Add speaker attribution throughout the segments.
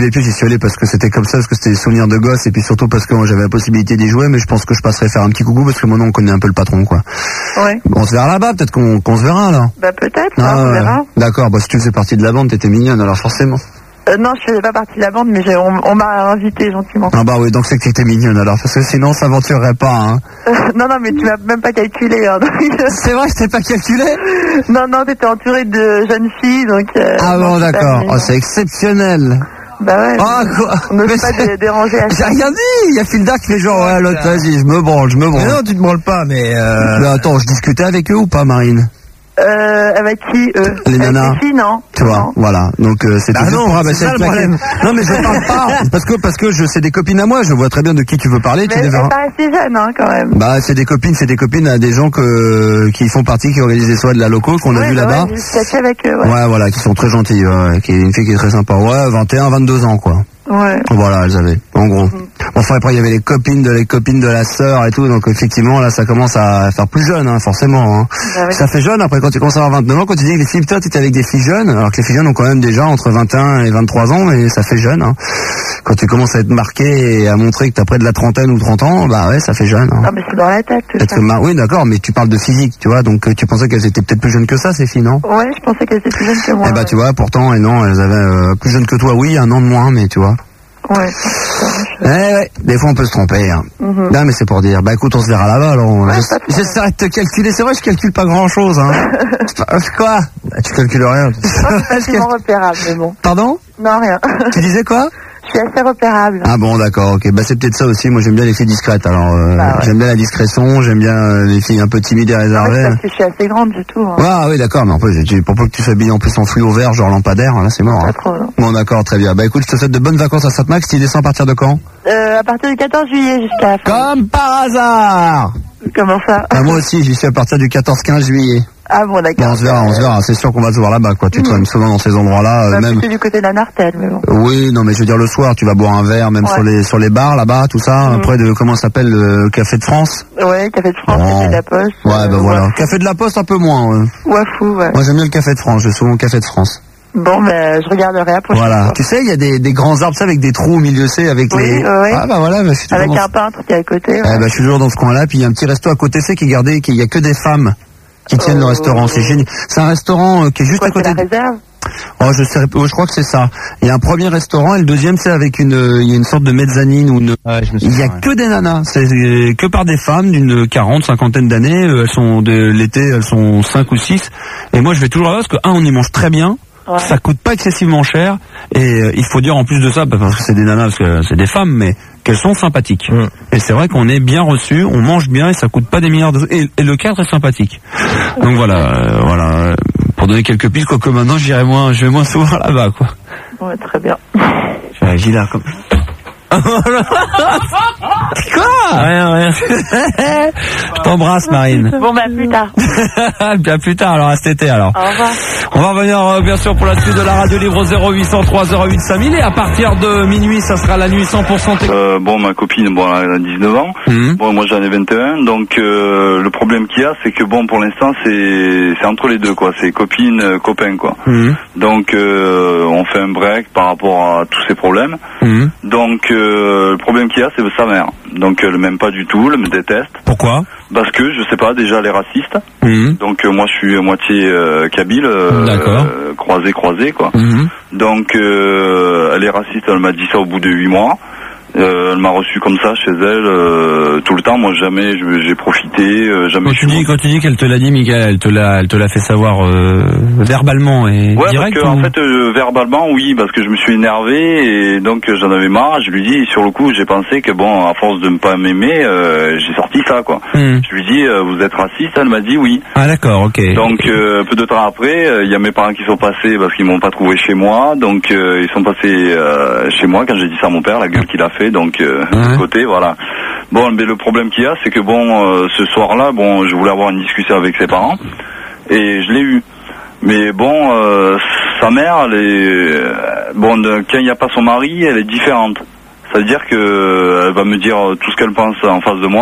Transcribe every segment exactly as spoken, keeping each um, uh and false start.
Speaker 1: les pieds, j'y suis allé parce que c'était comme ça, parce que c'était des souvenirs de gosse, et puis surtout parce que moi, j'avais la possibilité d'y jouer, mais je pense que je passerai faire un petit coucou parce que maintenant on connaît un peu le patron, quoi.
Speaker 2: Ouais.
Speaker 1: On se verra là-bas, peut-être qu'on, qu'on se verra là.
Speaker 2: Bah peut-être,
Speaker 1: Ah,
Speaker 2: hein, on verra.
Speaker 1: D'accord, bah si tu faisais partie de la bande, t'étais mignonne alors forcément.
Speaker 2: Euh, non, je faisais pas partie de la bande, mais j'ai, on, on m'a invité gentiment.
Speaker 1: Ah bah oui, donc c'est que t'étais mignonne alors, parce que sinon on s'aventurerait pas, hein.
Speaker 2: Euh, non, non, mais tu m'as même pas calculé. Hein, donc...
Speaker 1: C'est vrai, je t'ai pas calculé.
Speaker 2: Non, non, t'étais entouré de jeunes filles, donc... Euh,
Speaker 1: ah bon,
Speaker 2: non,
Speaker 1: d'accord,
Speaker 2: pas,
Speaker 1: oh, c'est exceptionnel.
Speaker 2: Bah ouais,
Speaker 1: ah, quoi.
Speaker 2: On ne
Speaker 1: mais
Speaker 2: peut pas dé- déranger à
Speaker 1: J'ai
Speaker 2: ça.
Speaker 1: rien dit. Il y a Filda qui fait genre, ouais, l'autre, vas-y, je me branle, je me branle.
Speaker 3: Mais non, tu te branles pas, mais... Euh...
Speaker 1: Mais attends, je discutais avec eux ou pas, Marine?
Speaker 2: Euh, avec qui, eux?
Speaker 1: Les
Speaker 2: avec
Speaker 1: nanas.
Speaker 2: les filles, non?
Speaker 1: Tu vois,
Speaker 2: non.
Speaker 1: voilà. Donc euh, c'était
Speaker 3: Bah
Speaker 1: juste
Speaker 3: non,
Speaker 1: pour
Speaker 3: c'est
Speaker 1: rabaisser
Speaker 3: ça
Speaker 1: le
Speaker 3: le
Speaker 1: paquet.
Speaker 3: problème.
Speaker 1: Non mais je parle pas parce que parce que je c'est des copines à moi. Je vois très bien de qui tu veux parler.
Speaker 2: Mais
Speaker 1: tu les
Speaker 2: elle
Speaker 1: verras.
Speaker 2: est pas assez jeune, hein, quand même.
Speaker 1: Bah c'est des copines, c'est des copines à des gens que qui font partie, qui organisent des soirées de la loco qu'on a
Speaker 2: Ouais,
Speaker 1: vu
Speaker 2: bah
Speaker 1: là-bas.
Speaker 2: ouais, j'ai catché avec eux, ouais.
Speaker 1: Ouais, voilà, qui sont très gentilles. Ouais, qui est une fille qui est très sympa. Ouais, vingt et un, vingt-deux ans quoi.
Speaker 2: Ouais.
Speaker 1: Voilà, elles avaient, en gros.
Speaker 2: Mm.
Speaker 1: Enfin, après, il y avait les copines de les copines de la sœur et tout, donc effectivement, là, ça commence à faire plus jeune, hein, forcément. Hein.
Speaker 2: Bah oui.
Speaker 1: Ça fait jeune, après, quand tu commences à avoir vingt-neuf ans, quand tu dis que les filles, toi, tu étais avec des filles jeunes, alors que les filles jeunes ont quand même déjà entre vingt et un et vingt-trois ans, mais ça fait jeune. Hein. Quand tu commences à être marqué et à montrer que tu as près de la trentaine ou trente ans, bah ouais, ça fait jeune. Hein.
Speaker 2: Non, mais c'est dans la tête, tout
Speaker 1: Peut-être
Speaker 2: ça.
Speaker 1: que ma- Oui, d'accord, mais tu parles de physique, tu vois, donc euh, tu pensais qu'elles étaient peut-être plus jeunes que ça, ces filles, non?
Speaker 2: Ouais, je pensais qu'elles étaient plus jeunes que moi.
Speaker 1: Eh bah,
Speaker 2: ouais.
Speaker 1: tu vois, pourtant, et non, elles avaient euh, plus jeunes que toi, oui, un an de moins, mais tu vois.
Speaker 2: Ouais.
Speaker 1: Eh ouais, des fois on peut se tromper. Hein.
Speaker 2: Mhm.
Speaker 1: Non mais c'est pour dire. Bah écoute, on se verra là-bas. Alors, on-
Speaker 2: Ouais,
Speaker 1: j'essa-
Speaker 2: pas de problème.
Speaker 1: j'essaierai de te calculer. C'est vrai, je calcule pas grand-chose. Hein. C'est pas- Quoi? Bah, tu calcules rien.
Speaker 2: Je pense que c'est facilement repérable, mais bon.
Speaker 1: Pardon?
Speaker 2: Non, rien.
Speaker 1: Tu disais quoi?
Speaker 2: Je suis assez repérable.
Speaker 1: Ah bon, d'accord, ok. Bah c'est peut-être ça aussi. Moi j'aime bien les filles discrètes. Alors euh,
Speaker 2: Bah, ouais.
Speaker 1: j'aime bien la discrétion. J'aime bien euh, les filles un peu timides et
Speaker 2: Ouais, c'est
Speaker 1: réservées.
Speaker 2: parce que je suis assez grande, du tout. Hein.
Speaker 1: Ah oui, d'accord. Mais en plus, tu- pour peu que tu s'habilles en plus en fluo vert, genre lampadaire, là c'est mort.
Speaker 2: Pas
Speaker 1: Hein.
Speaker 2: trop, non.
Speaker 1: Bon d'accord, très bien. Bah écoute, je te souhaite de bonnes vacances à Sainte-Max. Tu descends à partir de quand?
Speaker 2: Euh, à partir du quatorze juillet jusqu'à la fin.
Speaker 1: Comme par hasard.
Speaker 2: Comment ça?
Speaker 1: Ah, moi aussi, j'y suis à partir du quatorze quinze juillet.
Speaker 2: Ah bon,
Speaker 1: Bon,
Speaker 2: d'accord.
Speaker 1: on se verra, on se verra. C'est sûr qu'on va se voir là-bas, quoi. Tu
Speaker 2: Mmh.
Speaker 1: traînes souvent dans ces endroits-là, euh,
Speaker 2: Bah,
Speaker 1: même.
Speaker 2: plutôt du côté de la Nartelle, mais bon.
Speaker 1: Oui, non, mais je veux dire le soir, tu vas boire un verre, même
Speaker 2: Ouais.
Speaker 1: sur les sur les bars là-bas, tout ça.
Speaker 2: Mmh.
Speaker 1: Après de comment ça s'appelle le Café de France.
Speaker 2: Ouais, Café de France,
Speaker 1: Bon.
Speaker 2: Café de la Poste.
Speaker 1: Ouais,
Speaker 2: euh,
Speaker 1: ben voilà.
Speaker 2: Wafou.
Speaker 1: Café de la Poste un peu moins. Ouais.
Speaker 2: Wafou, ouais.
Speaker 1: Moi j'aime bien le Café de France. Je vais souvent au Café de France.
Speaker 2: Bon, ben, je regarderai la prochaine
Speaker 1: Voilà.
Speaker 2: fois.
Speaker 1: Tu sais, il y a des, des grands arbres, ça, avec des trous au milieu, c'est avec
Speaker 2: Oui,
Speaker 1: les.
Speaker 2: ouais, ouais.
Speaker 1: Ah bah voilà, bah, je suis toujours
Speaker 2: Avec
Speaker 1: dans
Speaker 2: un peintre qui est à côté.
Speaker 1: Eh
Speaker 2: Ouais.
Speaker 1: ben, je suis toujours dans ce coin-là, puis il y a un petit resto à côté, c'est qui est gardé, qui il y a que des femmes qui tiennent le
Speaker 2: Oh.
Speaker 1: restaurant. C'est génial. C'est un restaurant euh, qui est juste
Speaker 2: Quoi,
Speaker 1: à
Speaker 2: c'est
Speaker 1: côté.
Speaker 2: la
Speaker 1: de-
Speaker 2: réserve?
Speaker 1: Oh, je sais, oh, je crois que c'est ça. Il y a un premier restaurant et le deuxième c'est avec une, euh, il y a une sorte de mezzanine ou une.
Speaker 3: Ouais, je me
Speaker 1: Il y a que des nanas. C'est euh, que par des femmes d'une quarante, cinquantaine d'années. Euh, Elles sont de l'été, elles sont cinq ou six. Et moi, je vais toujours là parce que un, on y mange très bien.
Speaker 2: Ouais.
Speaker 1: Ça coûte pas excessivement cher. Et euh, il faut dire en plus de ça, bah, parce que c'est des nanas, parce que c'est des femmes, mais qu'elles sont sympathiques.
Speaker 3: Mm.
Speaker 1: Et c'est vrai qu'on est bien reçu, on mange bien et ça coûte pas des milliards de... Et, et le cadre est sympathique. Donc voilà, euh, voilà. euh, Pour donner quelques pistes, quoique maintenant j'irai moins, je vais moins souvent là-bas, quoi.
Speaker 2: Ouais, très bien.
Speaker 1: J'ai un gilet comme... Quoi?
Speaker 3: Rien, rien.
Speaker 1: Je t'embrasse, Marine.
Speaker 2: Bon, bah, plus tard.
Speaker 1: Bien plus tard, alors à cet été, alors.
Speaker 2: Au revoir.
Speaker 1: On va revenir euh, bien sûr pour la suite de la radio libre zéro huit cent trois zéro huit cinq mille et à partir de minuit, ça sera la nuit cent pour cent.
Speaker 4: Euh, bon, ma copine, bon, elle a dix-neuf ans.
Speaker 1: Mmh.
Speaker 4: Bon, moi j'en ai vingt et un. Donc euh, le problème qu'il y a, c'est que bon, pour l'instant, c'est c'est entre les deux, quoi. C'est copine, euh, copain, quoi.
Speaker 1: Mmh.
Speaker 4: Donc euh, on fait un break par rapport à tous ces problèmes.
Speaker 1: Mmh.
Speaker 4: Donc euh, le problème qu'il y a, c'est sa mère. Donc elle m'aime pas du tout, elle me déteste.
Speaker 1: Pourquoi?
Speaker 4: Parce que je sais pas, déjà elle est raciste.
Speaker 1: Mmh.
Speaker 4: Donc euh, moi je suis à moitié euh, kabyle, euh,
Speaker 1: D'accord.
Speaker 4: euh, croisé croisé, quoi.
Speaker 1: Mmh.
Speaker 4: Donc euh, elle est raciste, elle m'a dit ça au bout de huit mois. Euh, elle m'a reçu comme ça chez elle euh, tout le temps. Moi jamais je- j'ai profité, euh, jamais.
Speaker 1: Quand
Speaker 4: je
Speaker 1: tu
Speaker 4: suis
Speaker 1: dis, quand tu dis qu'elle te l'a dit, Miguel, elle te l'a, elle te l'a fait savoir euh, verbalement et
Speaker 4: Ouais,
Speaker 1: direct.
Speaker 4: parce que
Speaker 1: ou-
Speaker 4: en fait euh, verbalement oui, parce que je me suis énervé et donc euh, j'en avais marre. Je lui dis sur le coup, j'ai pensé que bon, à force de ne pas m'aimer, euh, j'ai sorti ça, quoi.
Speaker 1: Mmh.
Speaker 4: Je lui dis euh, vous êtes raciste, elle m'a dit oui.
Speaker 1: Ah d'accord, ok.
Speaker 4: Donc euh, peu de temps après, il y a mes parents qui sont passés parce qu'ils m'ont pas trouvé chez moi, donc euh, ils sont passés euh, chez moi quand j'ai dit ça à mon père, la gueule qu'il a fait, donc euh,
Speaker 1: Ouais.
Speaker 4: de côté, voilà. Bon, mais le problème qu'il y a, c'est que bon, euh, ce soir-là, bon, je voulais avoir une discussion avec ses parents et je l'ai eu. Mais bon, euh, sa mère, elle est euh, bon, de- quand il n'y a pas son mari, elle est différente. C'est-à-dire que euh, elle va me dire tout ce qu'elle pense en face de moi.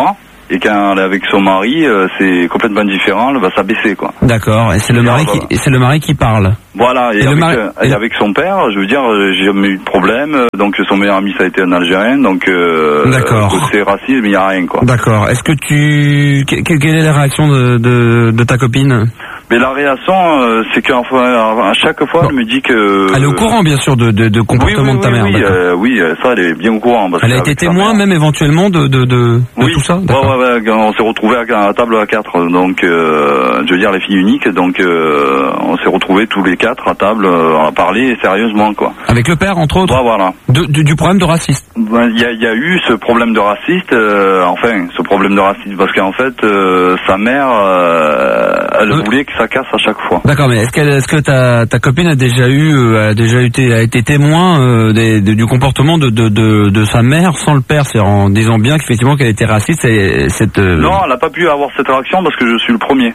Speaker 4: et quand elle est avec son mari, euh, c'est complètement différent, elle va s'abaisser, quoi.
Speaker 1: D'accord, et c'est le mari qui, et c'est le mari qui parle.
Speaker 4: Voilà, et,
Speaker 1: Et le
Speaker 4: avec,
Speaker 1: mari-
Speaker 4: euh, et
Speaker 1: et-
Speaker 4: avec son père, je veux dire, euh, j'ai jamais eu de problème, euh, donc son meilleur ami ça a été un Algérien, donc euh,
Speaker 1: D'accord.
Speaker 4: euh, côté racisme, il n'y a rien, quoi.
Speaker 1: D'accord. Est-ce que tu, que- que- quelle est la réaction de, de, de ta copine?
Speaker 4: Mais la réaction, euh, c'est qu'à à chaque fois,
Speaker 1: Bon.
Speaker 4: elle me dit que...
Speaker 1: Elle est au courant, bien sûr, de, de, de
Speaker 4: Oui,
Speaker 1: comportement
Speaker 4: oui,
Speaker 1: de ta
Speaker 4: oui,
Speaker 1: mère.
Speaker 4: oui,
Speaker 1: d'accord.
Speaker 4: euh, oui, euh, ça, elle est bien au courant. Parce
Speaker 1: Elle a
Speaker 4: qu'avec
Speaker 1: été
Speaker 4: sa
Speaker 1: témoin,
Speaker 4: mère-
Speaker 1: même éventuellement, de, de, de, de
Speaker 4: Oui,
Speaker 1: tout ça.
Speaker 4: ouais,
Speaker 1: D'accord.
Speaker 4: ouais, ouais, on s'est retrouvés à à la table à quatre, donc euh, je veux dire les filles uniques, donc euh, on s'est retrouvés tous les quatre à table euh, à parler sérieusement, quoi.
Speaker 1: Avec le père, entre autres.
Speaker 4: Ouais, voilà.
Speaker 1: De- du, du problème de racisme.
Speaker 4: Ben, Il y, a, il y a eu ce problème de raciste, euh, enfin, ce problème de raciste, parce qu'en fait, euh, sa mère, euh, elle
Speaker 1: Euh.
Speaker 4: voulait que ça casse à chaque fois.
Speaker 1: D'accord, mais est-ce qu'elle, est-ce que ta, ta copine a déjà eu, euh, a déjà été, a été témoin euh, des, de- du comportement de, de, de, de sa mère sans le père, c'est en disant bien qu'effectivement qu'elle était raciste et cette. euh,
Speaker 4: Non, elle n'a pas pu avoir cette réaction parce que je suis le premier.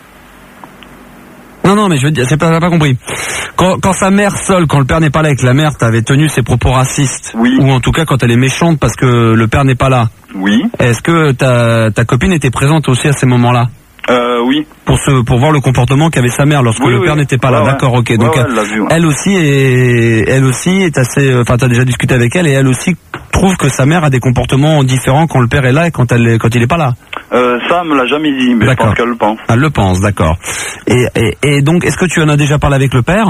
Speaker 1: Non, non, mais je veux dire, c'est pas, t'as pas compris. Quand, quand sa mère seule, quand le père n'est pas là et que la mère t'avait tenu ses propos racistes,
Speaker 4: Oui.
Speaker 1: ou en tout cas quand elle est méchante parce que le père n'est pas là,
Speaker 4: Oui,
Speaker 1: est-ce que ta, ta copine était présente aussi à ces moments-là
Speaker 4: euh, oui.
Speaker 1: pour se, pour voir le comportement qu'avait sa mère lorsque
Speaker 4: Oui,
Speaker 1: le
Speaker 4: oui.
Speaker 1: père n'était pas là.
Speaker 4: Ouais, ouais.
Speaker 1: D'accord, ok.
Speaker 4: Ouais,
Speaker 1: Donc
Speaker 4: ouais, elle l'a vu, ouais.
Speaker 1: elle aussi est, elle aussi est assez. Enfin, t'as déjà discuté avec elle et elle aussi trouve que sa mère a des comportements différents quand le père est là et quand elle, est- quand il est pas là.
Speaker 4: Euh, ça, elle me l'a jamais dit, mais je
Speaker 1: D'accord.
Speaker 4: pense qu'elle le pense.
Speaker 1: Elle le pense, d'accord. Et, et, et donc, est-ce que tu en as déjà parlé avec le père?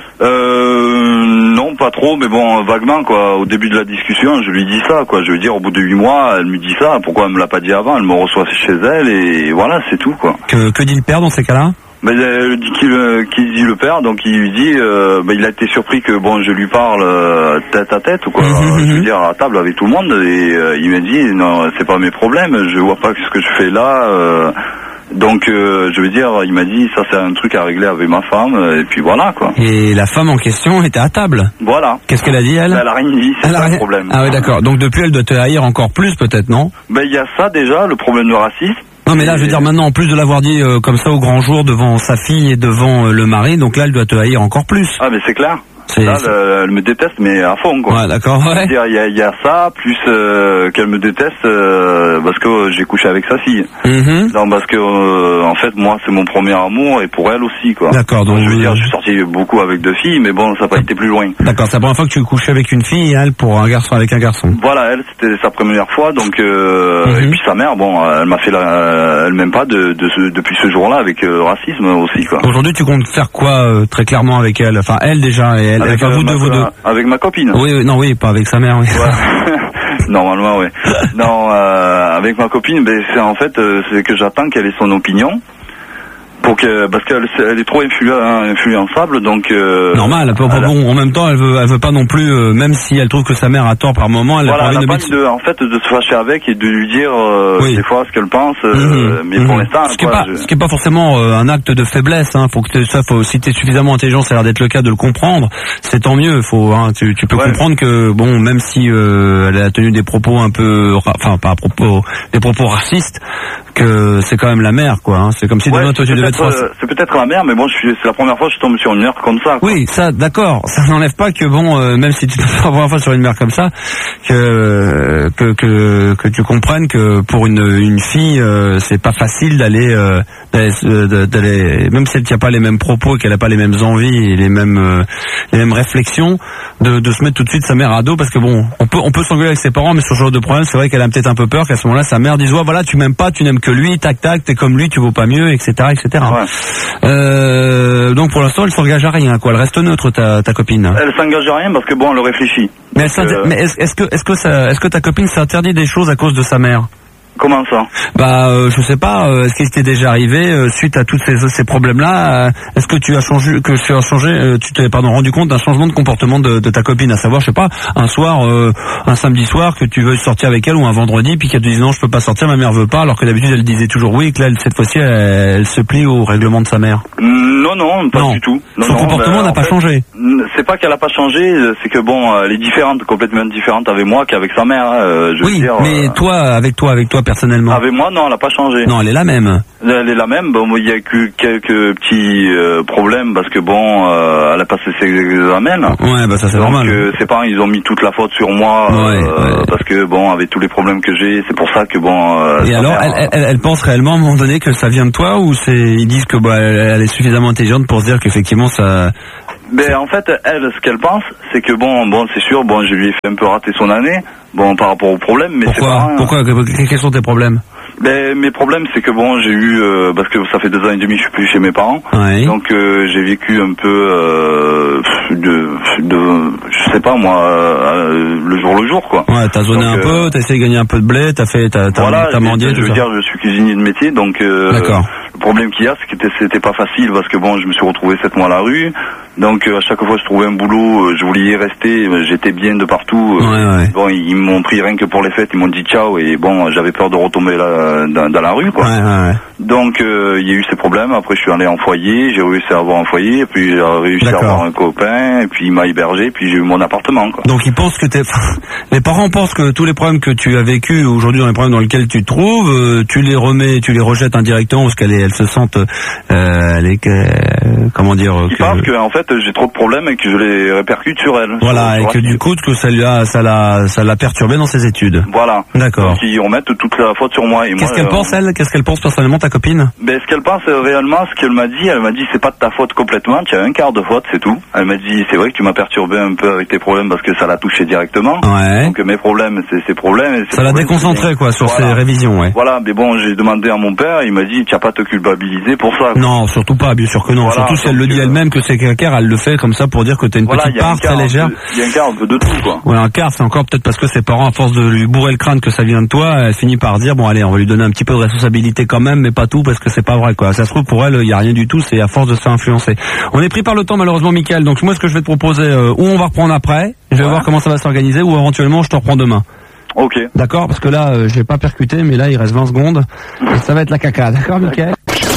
Speaker 4: Euh, non, pas trop, mais bon, vaguement, quoi. Au début de la discussion, je lui dis ça, quoi. Je veux dire, au bout de huit mois, elle me dit ça. Pourquoi elle me l'a pas dit avant? Elle me reçoit chez elle et voilà, c'est tout, quoi.
Speaker 1: Que, que dit le père dans ces cas-là?
Speaker 4: Mais elle dit qu'il euh, qu'il dit le père, donc il lui dit, euh, bah, il a été surpris que bon, je lui parle euh, tête à tête, quoi.
Speaker 1: Mhm,
Speaker 4: Je veux
Speaker 1: mhm.
Speaker 4: dire à table avec tout le monde, et euh, il m'a dit, non, c'est pas mes problèmes. Je vois pas ce que je fais là. euh, donc, euh, je veux dire, il m'a dit, ça c'est un truc à régler avec ma femme, et puis voilà, quoi.
Speaker 1: Et la femme en question était à table.
Speaker 4: Voilà.
Speaker 1: Qu'est-ce qu'elle a dit, elle?
Speaker 4: Elle a rien dit, c'est
Speaker 1: Elle a
Speaker 4: ça
Speaker 1: rien-
Speaker 4: le problème.
Speaker 1: Ah oui, d'accord. Donc depuis, elle doit te haïr encore plus, peut-être, non?
Speaker 4: Ben il y a ça déjà, le problème de racisme.
Speaker 1: Non, mais là, je veux dire, maintenant, en plus de l'avoir dit euh, comme ça au grand jour devant sa fille et devant euh, le mari, donc là, elle doit te haïr encore plus.
Speaker 4: Ah mais c'est clair.
Speaker 1: C'est-
Speaker 4: Là,
Speaker 1: c'est-
Speaker 4: elle, elle me déteste, mais à fond, quoi.
Speaker 1: Ouais, d'accord, ouais.
Speaker 4: C'est-à-dire, il y a, il y a ça, plus euh, qu'elle me déteste euh, parce que euh, j'ai couché avec sa fille.
Speaker 1: Mhm.
Speaker 4: Non, parce que euh, en fait, moi, c'est mon premier amour et pour elle aussi, quoi.
Speaker 1: D'accord, donc
Speaker 4: je veux
Speaker 1: vous-
Speaker 4: dire, je suis sorti beaucoup avec deux filles, mais bon, ça n'a pas été plus loin.
Speaker 1: D'accord, c'est la première fois que tu couchais avec une fille et elle pour un garçon avec un garçon.
Speaker 4: Voilà, elle, c'était sa première fois, donc euh,
Speaker 1: Mhm.
Speaker 4: et puis sa mère, bon, elle m'a fait la, elle m'aime pas de, de ce, depuis ce jour-là avec euh, racisme aussi, quoi.
Speaker 1: Aujourd'hui, tu comptes faire quoi euh, très clairement avec elle? Enfin, elle déjà, et elle,
Speaker 4: Avec,
Speaker 1: enfin,
Speaker 4: euh,
Speaker 1: vous
Speaker 4: ma,
Speaker 1: deux, vous deux.
Speaker 4: avec ma copine.
Speaker 1: Oui, oui, non, oui, pas avec sa mère, oui.
Speaker 4: Ouais. Normalement, oui. Non, euh, avec ma copine, ben, c'est en fait, euh, c'est que j'attends qu'elle ait son opinion. Pour que, parce qu'elle elle est trop influ- influençable, donc... Euh,
Speaker 1: Normal, pas, pas
Speaker 4: elle a-
Speaker 1: bon, en même temps, elle veut, elle veut pas non plus, euh, même si elle trouve que sa mère a tort par moment, elle
Speaker 4: Voilà,
Speaker 1: a
Speaker 4: elle
Speaker 1: pas
Speaker 4: n'a
Speaker 1: envie
Speaker 4: pas
Speaker 1: de
Speaker 4: envie de, en fait, de se fâcher avec et de lui dire euh,
Speaker 1: Oui.
Speaker 4: des fois ce qu'elle pense, euh,
Speaker 1: Mhm,
Speaker 4: mais pour
Speaker 1: mhm.
Speaker 4: l'instant,
Speaker 1: ce qui est
Speaker 4: quoi,
Speaker 1: pas,
Speaker 4: je-
Speaker 1: ce qui est pas forcément euh, un acte de faiblesse. Hein. Faut que t'aies- ça, faut, si t'es suffisamment intelligent, ça a l'air d'être le cas de le comprendre. C'est tant mieux. Faut, hein, tu, tu peux
Speaker 4: Ouais.
Speaker 1: comprendre que bon, même si euh, elle a tenu des propos un peu, ra- enfin pas à propos, des propos racistes, que c'est quand même la mère, quoi. Hein. C'est comme si
Speaker 4: Ouais,
Speaker 1: demain toi
Speaker 4: c'est
Speaker 1: tu devais
Speaker 4: peut-être,
Speaker 1: te
Speaker 4: euh, c'est peut-être la mère, mais bon, je suis, c'est la première fois que je tombe sur une mère comme ça, quoi.
Speaker 1: Oui, ça, d'accord. Ça n'enlève pas que bon, euh, même si tu te fais la première fois sur une mère comme ça, que que que, que tu comprennes que pour une une fille, euh, c'est pas facile d'aller euh, d'aller, euh, d'aller- même si elle tient pas les mêmes propos, qu'elle a pas les mêmes envies et les mêmes euh, les mêmes réflexions, de de se mettre tout de suite sa mère à dos, parce que bon, on peut on peut s'engueuler avec ses parents, mais sur ce genre de problème, c'est vrai qu'elle a peut-être un peu peur qu'à ce moment-là, sa mère dise ouais, voilà, tu m'aimes pas, tu n'aimes que lui, tac tac, t'es comme lui, tu vaux pas mieux, et cetera, et cetera.
Speaker 4: Ouais.
Speaker 1: Euh, donc pour l'instant, elle s'engage à rien, quoi. Elle reste neutre, ta, ta copine.
Speaker 4: Elle s'engage à rien parce que bon, elle le réfléchit.
Speaker 1: Mais, elle s'inter-
Speaker 4: euh,
Speaker 1: mais est-ce, est-ce que est-ce que ça, est-ce que ta copine s'interdit des choses à cause de sa mère?
Speaker 4: Comment ça?
Speaker 1: Bah, euh, je sais pas. euh, Est-ce qu'il t'est déjà arrivé euh, suite à tous ces, ces problèmes-là euh, Est-ce que tu as changé, que tu as changé, euh, tu t'es pardon rendu compte d'un changement de comportement de, de ta copine, à savoir, je sais pas, un soir, euh, un samedi soir, que tu veux sortir avec elle ou un vendredi, puis qu'elle te dise non, je peux pas sortir, ma mère veut pas, alors que d'habitude elle disait toujours oui, et que là, elle, cette fois-ci, elle, elle se plie au règlement de sa mère.
Speaker 4: Non, non, pas
Speaker 1: Non.
Speaker 4: du tout. Non,
Speaker 1: Son
Speaker 4: non,
Speaker 1: comportement
Speaker 4: ben,
Speaker 1: n'a
Speaker 4: en
Speaker 1: pas
Speaker 4: fait,
Speaker 1: changé.
Speaker 4: C'est pas qu'elle a pas changé, c'est que bon, elle est différente, complètement différente avec moi qu'avec sa mère. hein, euh, je veux
Speaker 1: Oui,
Speaker 4: dire,
Speaker 1: mais
Speaker 4: euh,
Speaker 1: toi, avec toi, avec toi toi personnellement?
Speaker 4: Avec moi, non, elle a pas changé.
Speaker 1: Non, elle est la même.
Speaker 4: Elle est la même. Bon, il y a que quelques petits euh, problèmes parce que bon, euh, elle a passé ses examens.
Speaker 1: Ouais, bah ça c'est
Speaker 4: Donc,
Speaker 1: normal.
Speaker 4: euh, ses parents, ils ont mis toute la faute sur moi
Speaker 1: Ouais,
Speaker 4: euh,
Speaker 1: ouais.
Speaker 4: parce que bon, avec tous les problèmes que j'ai, c'est pour ça que bon. Euh,
Speaker 1: Et
Speaker 4: sa
Speaker 1: alors,
Speaker 4: mère,
Speaker 1: elle, elle, elle pense réellement à un moment donné que ça vient de toi ou c'est ils disent que bah elle, elle est suffisamment intelligente pour se dire qu'effectivement ça.
Speaker 4: Ben en fait, elle, ce qu'elle pense, c'est que bon, bon, c'est sûr, bon, je lui ai fait un peu rater son année, bon, par rapport aux problèmes, mais c'est
Speaker 1: Pourquoi
Speaker 4: pas.
Speaker 1: Pourquoi que- Quels sont tes problèmes?
Speaker 4: Ben mes problèmes, c'est que bon, j'ai eu euh, parce que ça fait deux ans et demi, je suis plus chez mes parents,
Speaker 1: Ouais.
Speaker 4: donc euh, j'ai vécu un peu euh, de, de, je sais pas moi, euh, le jour le jour quoi.
Speaker 1: Ouais, t'as zoné
Speaker 4: Donc,
Speaker 1: un
Speaker 4: euh,
Speaker 1: peu, t'as essayé de gagner un peu de blé, t'as fait, t'as, t'as,
Speaker 4: Voilà,
Speaker 1: t'as
Speaker 4: je,
Speaker 1: mendié,
Speaker 4: je
Speaker 1: tout
Speaker 4: veux
Speaker 1: ça.
Speaker 4: dire, je suis cuisinier de métier, donc euh,
Speaker 1: D'accord.
Speaker 4: le problème qu'il y a, c'est que c'était, c'était pas facile parce que bon, je me suis retrouvé sept mois à la rue, donc euh, à chaque fois que je trouvais un boulot, euh, je voulais y rester, euh, j'étais bien de partout. euh,
Speaker 1: Ouais, ouais.
Speaker 4: Bon, ils, ils m'ont pris rien que pour les fêtes, ils m'ont dit ciao et bon, j'avais peur de retomber là, dans, dans la rue, quoi.
Speaker 1: Ouais, ouais, ouais.
Speaker 4: Donc euh, il y a eu ces problèmes. Après, je suis allé en foyer, j'ai réussi à avoir un foyer, et puis j'ai réussi
Speaker 1: D'accord.
Speaker 4: à avoir un copain, et puis il m'a hébergé, puis j'ai eu mon appartement, quoi.
Speaker 1: Donc ils pensent que t'es... les parents pensent que tous les problèmes que tu as vécu aujourd'hui, dans les problèmes dans lesquels tu te trouves, euh, tu les remets, tu les rejettes indirectement parce qu'elles elles se sentent, euh, les, euh, comment dire,
Speaker 4: Ils
Speaker 1: que...
Speaker 4: pensent que en fait j'ai trop de problèmes et que je les répercute sur elle.
Speaker 1: Voilà,
Speaker 4: sur,
Speaker 1: et
Speaker 4: sur
Speaker 1: que
Speaker 4: la-
Speaker 1: du coup que ça lui a, ça l'a, ça l'a perturbé dans ses études.
Speaker 4: Voilà.
Speaker 1: D'accord.
Speaker 4: Donc ils remettent toute la faute sur moi. Et
Speaker 1: Qu'est-ce
Speaker 4: moi,
Speaker 1: qu'elle
Speaker 4: euh,
Speaker 1: pense elle Qu'est-ce qu'elle pense personnellement, ta copine?
Speaker 4: Ben ce qu'elle pense euh, réellement, ce qu'elle m'a dit, elle m'a dit c'est pas de ta faute complètement, tu as un quart de faute, c'est tout. Elle m'a dit c'est vrai que tu m'as perturbé un peu avec tes problèmes parce que ça l'a touché directement.
Speaker 1: Ouais.
Speaker 4: Donc mes problèmes, c'est ses problèmes. et ses
Speaker 1: Ça l'a
Speaker 4: problèmes,
Speaker 1: déconcentré
Speaker 4: c'est-
Speaker 1: quoi sur
Speaker 4: Voilà.
Speaker 1: ses révisions, ouais.
Speaker 4: Voilà, mais bon, j'ai demandé à mon père, il m'a dit tu n'as pas à te culpabiliser pour ça.
Speaker 1: Non, surtout pas, bien sûr que non.
Speaker 4: Voilà,
Speaker 1: surtout si elle le
Speaker 4: donc,
Speaker 1: dit
Speaker 4: euh,
Speaker 1: elle-même que c'est quelqu'un, elle le fait comme ça pour dire que t'as une
Speaker 4: Voilà, il
Speaker 1: petite
Speaker 4: y a un
Speaker 1: part très
Speaker 4: quart,
Speaker 1: légère.
Speaker 4: de- il y a un quart un peu de tout quoi.
Speaker 1: Ouais, un quart, c'est encore peut-être parce que ses parents, à force de lui bourrer le crâne que ça vient de toi, elle finit par dire bon allez, on va lui donner un petit peu de responsabilité quand même, mais pas tout parce que c'est pas vrai quoi. Ça se trouve pour elle, il y a rien du tout, c'est à force de se faire influencer. On est pris par le temps malheureusement, Mickaël. Donc moi, ce que je vais te proposer, euh, ou on va reprendre après, je vais
Speaker 4: Ouais.
Speaker 1: voir comment ça va s'organiser, ou éventuellement je te reprends demain.
Speaker 4: Ok.
Speaker 1: D'accord, parce que là, euh, je vais pas percuter, mais là il reste vingt secondes, et ça va être la caca. D'accord, Mickaël?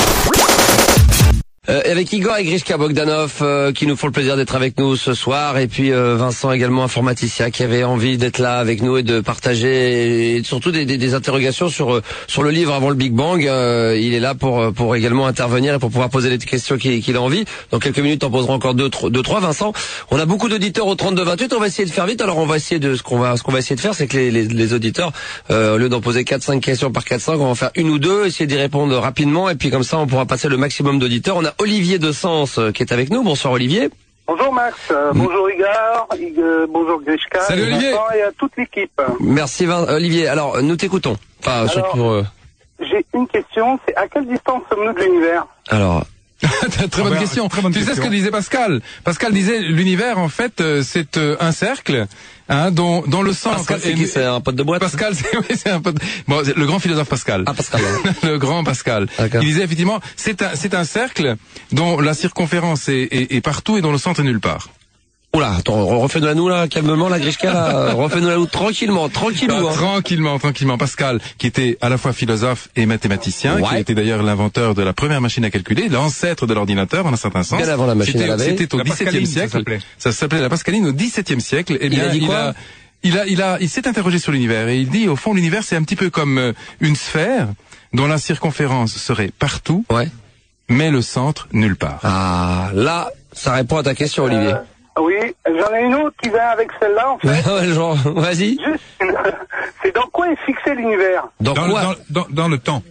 Speaker 5: Euh, avec Igor et Grishka Bogdanov euh, qui nous font le plaisir d'être avec nous ce soir, et puis euh, Vincent également, informaticien, qui avait envie d'être là avec nous et de partager et surtout des, des, des interrogations sur euh, sur le livre Avant le Big Bang. Euh, il est là pour pour également intervenir et pour pouvoir poser les questions qu'il qu'il a envie. Dans quelques minutes, on posera encore deux, deux trois. Vincent, on a beaucoup d'auditeurs au trente-deux vingt-huit. On va essayer de faire vite. Alors on va essayer de ce qu'on va ce qu'on va essayer de faire, c'est que les, les, les auditeurs, euh, au lieu d'en poser quatre cinq questions par quatre cinq, on va en faire une ou deux, essayer d'y répondre rapidement, et puis comme ça on pourra passer le maximum d'auditeurs. On a Olivier de Sens euh, qui est avec nous. Bonsoir Olivier.
Speaker 6: Bonjour Max, euh, bonjour Igor, Ig- euh, bonjour Grishka,
Speaker 7: Salut,
Speaker 6: et
Speaker 7: Olivier.
Speaker 6: Vincent et à toute l'équipe.
Speaker 5: Merci Vin- Olivier. Alors nous t'écoutons. Enfin
Speaker 6: Alors,
Speaker 5: surtout. euh,
Speaker 6: J'ai une question, c'est à quelle distance sommes-nous de l'univers?
Speaker 5: alors.
Speaker 7: Très bonne
Speaker 3: Ah,
Speaker 7: question.
Speaker 3: très bonne
Speaker 7: tu sais
Speaker 3: question.
Speaker 7: ce que disait Pascal? Pascal disait l'univers en fait euh, c'est euh, un cercle hein, dont dont le centre.
Speaker 5: Pascal, c'est
Speaker 7: est-
Speaker 5: qui? C'est un pote de boîte?
Speaker 7: Pascal, c'est oui, c'est un peu bon, c'est le grand philosophe Pascal.
Speaker 5: Ah Pascal. ouais.
Speaker 7: Le grand Pascal.
Speaker 5: D'accord.
Speaker 7: Il disait effectivement c'est un c'est un cercle dont la circonférence est, est, est partout et dont le centre est nulle part.
Speaker 5: Oula, attends, refais-nous la nous là, calmement la Grishka là, refais-nous la nous tranquillement, tranquillou.
Speaker 7: Bah,
Speaker 5: Hein.
Speaker 7: tranquillement, tranquillement. Pascal, qui était à la fois philosophe et mathématicien,
Speaker 5: Ouais.
Speaker 7: qui était d'ailleurs l'inventeur de la première machine à calculer, l'ancêtre de l'ordinateur en un certain sens.
Speaker 5: Bien avant la machine
Speaker 7: C'était-
Speaker 5: à laver.
Speaker 7: C'était au
Speaker 3: La
Speaker 7: dix-septième
Speaker 3: Pascaline, ça
Speaker 7: siècle.
Speaker 3: s'appelait.
Speaker 7: Ça s'appelait la Pascaline au dix-septième siècle. Eh
Speaker 5: Il
Speaker 7: bien,
Speaker 5: a dit quoi
Speaker 7: a, il a, il a, il s'est interrogé sur l'univers et il dit au fond l'univers c'est un petit peu comme euh, une sphère dont la circonférence serait partout,
Speaker 5: Ouais.
Speaker 7: mais le centre nulle part.
Speaker 5: Ah, là, ça répond à ta question Olivier.
Speaker 6: Euh, Oui, j'en ai une autre qui va avec celle-là en fait.
Speaker 5: Ouais, genre, vas-y.
Speaker 6: Juste, une- c'est dans quoi est fixé l'univers?
Speaker 5: Dans,
Speaker 3: Dans le,
Speaker 5: quoi
Speaker 3: dans, dans, dans le temps.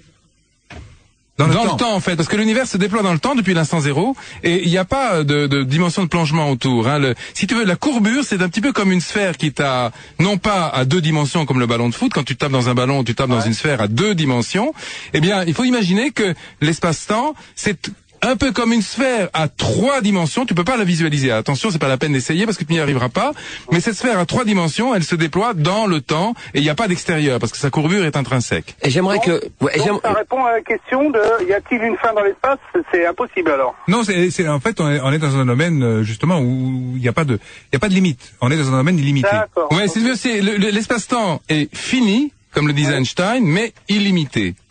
Speaker 3: Dans,
Speaker 7: Dans
Speaker 3: le,
Speaker 7: le
Speaker 3: temps.
Speaker 7: temps, en fait, parce que l'univers se déploie dans le temps depuis l'instant zéro, et il n'y a pas de, de dimension de plongement autour. Hein. Le, si tu veux, la courbure, c'est un petit peu comme une sphère qui t'a, non pas à deux dimensions comme le ballon de foot, quand tu tapes dans un ballon, tu tapes dans une sphère à deux dimensions. Eh bien, il faut imaginer que l'espace-temps, c'est un peu comme une sphère à trois dimensions. Tu peux pas la visualiser. Attention, c'est pas la peine d'essayer parce que tu n'y arriveras pas. Mais cette sphère à trois dimensions, elle se déploie dans le temps et il n'y a pas d'extérieur parce que sa courbure est intrinsèque.
Speaker 5: Et j'aimerais que... Ouais, et
Speaker 6: Donc
Speaker 5: j'aime-
Speaker 6: ça répond à la question de y a-t-il une fin dans l'espace? C'est impossible alors.
Speaker 3: Non, c'est, c'est en fait on est, on est dans un domaine euh, justement où il n'y a pas de, il y a pas de limite. On est dans un domaine illimité.
Speaker 6: D'accord.
Speaker 7: Ouais, c'est, c'est le- le- l'espace-temps est fini, comme le disait Einstein, mais illimité.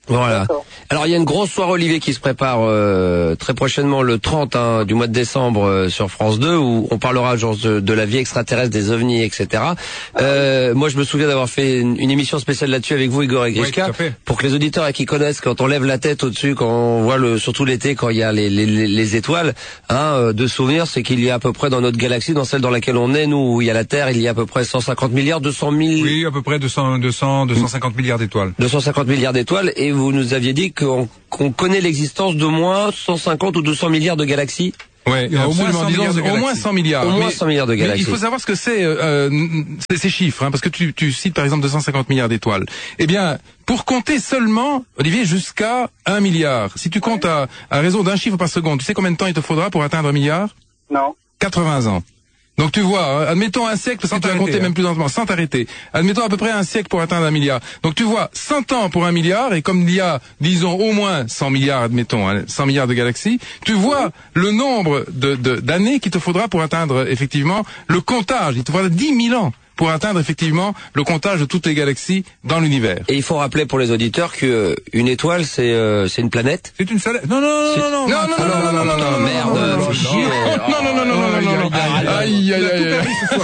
Speaker 5: Voilà.
Speaker 6: D'accord.
Speaker 5: Alors il y a une grosse soirée Olivier qui se prépare euh, très prochainement le trente hein, du mois de décembre euh, sur France deux où on parlera genre de, de la vie extraterrestre, des ovnis, et cetera. Euh, moi je me souviens d'avoir fait une, une émission spéciale là-dessus avec vous Igor et Grishka,
Speaker 3: Oui, tout à fait.
Speaker 5: pour que les auditeurs qui connaissent, quand on lève la tête au-dessus, quand on voit le surtout l'été quand il y a les, les, les étoiles, hein, euh, de souvenir, c'est qu'il y a à peu près dans notre galaxie, dans celle dans laquelle on est, nous où il y a la Terre, il y a à peu près cent cinquante milliards, deux cents mille,
Speaker 3: Oui, à peu près deux cents, deux cents, deux cent cinquante milliards d'étoiles.
Speaker 5: deux cent cinquante milliards d'étoiles, et vous nous aviez dit qu'on qu'on connaît l'existence d'au moins cent cinquante ou deux cents milliards de galaxies.
Speaker 7: Ouais,
Speaker 3: Il y a au moins
Speaker 7: absolument,
Speaker 3: cent
Speaker 7: disons,
Speaker 3: milliards de
Speaker 7: au moins
Speaker 3: galaxies.
Speaker 7: cent milliards.
Speaker 5: Au moins
Speaker 7: Mais-
Speaker 5: cent milliards de
Speaker 7: mais
Speaker 5: galaxies.
Speaker 7: il faut savoir ce que c'est, euh, euh, c'est ces chiffres, hein, parce que tu, tu cites par exemple deux cent cinquante milliards d'étoiles. Eh bien, pour compter seulement, Olivier, jusqu'à un milliard. Si tu comptes à, à raison d'un chiffre par seconde, tu sais combien de temps il te faudra pour atteindre un milliard?
Speaker 6: Non.
Speaker 7: quatre-vingts ans. Donc tu vois, hein, admettons un siècle, parce que
Speaker 3: Sans
Speaker 7: tu vas
Speaker 3: t'arrêter,
Speaker 7: compter
Speaker 3: hein.
Speaker 7: même plus lentement, sans t'arrêter. Admettons à peu près un siècle pour atteindre un milliard. Donc tu vois, cent ans pour un milliard, et comme il y a, disons, au moins cent milliards, admettons, hein, cent milliards de galaxies, tu vois le nombre de, de, d'années qu'il te faudra pour atteindre, effectivement, le comptage. Il te faudra dix mille ans pour atteindre, effectivement, le comptage de toutes les galaxies dans l'univers.
Speaker 5: Et il faut rappeler pour les auditeurs que euh, une étoile, c'est euh, c'est une planète.
Speaker 3: C'est une salade. Non, non, non,
Speaker 5: C'est-
Speaker 3: non, non,
Speaker 7: Non, non, non, non, non, non, non, non,
Speaker 5: merde,
Speaker 7: non, non,
Speaker 5: fais
Speaker 7: non,
Speaker 5: chier.
Speaker 7: non, non, non, non, non, non, non, non, aïe, aïe, aïe, aïe.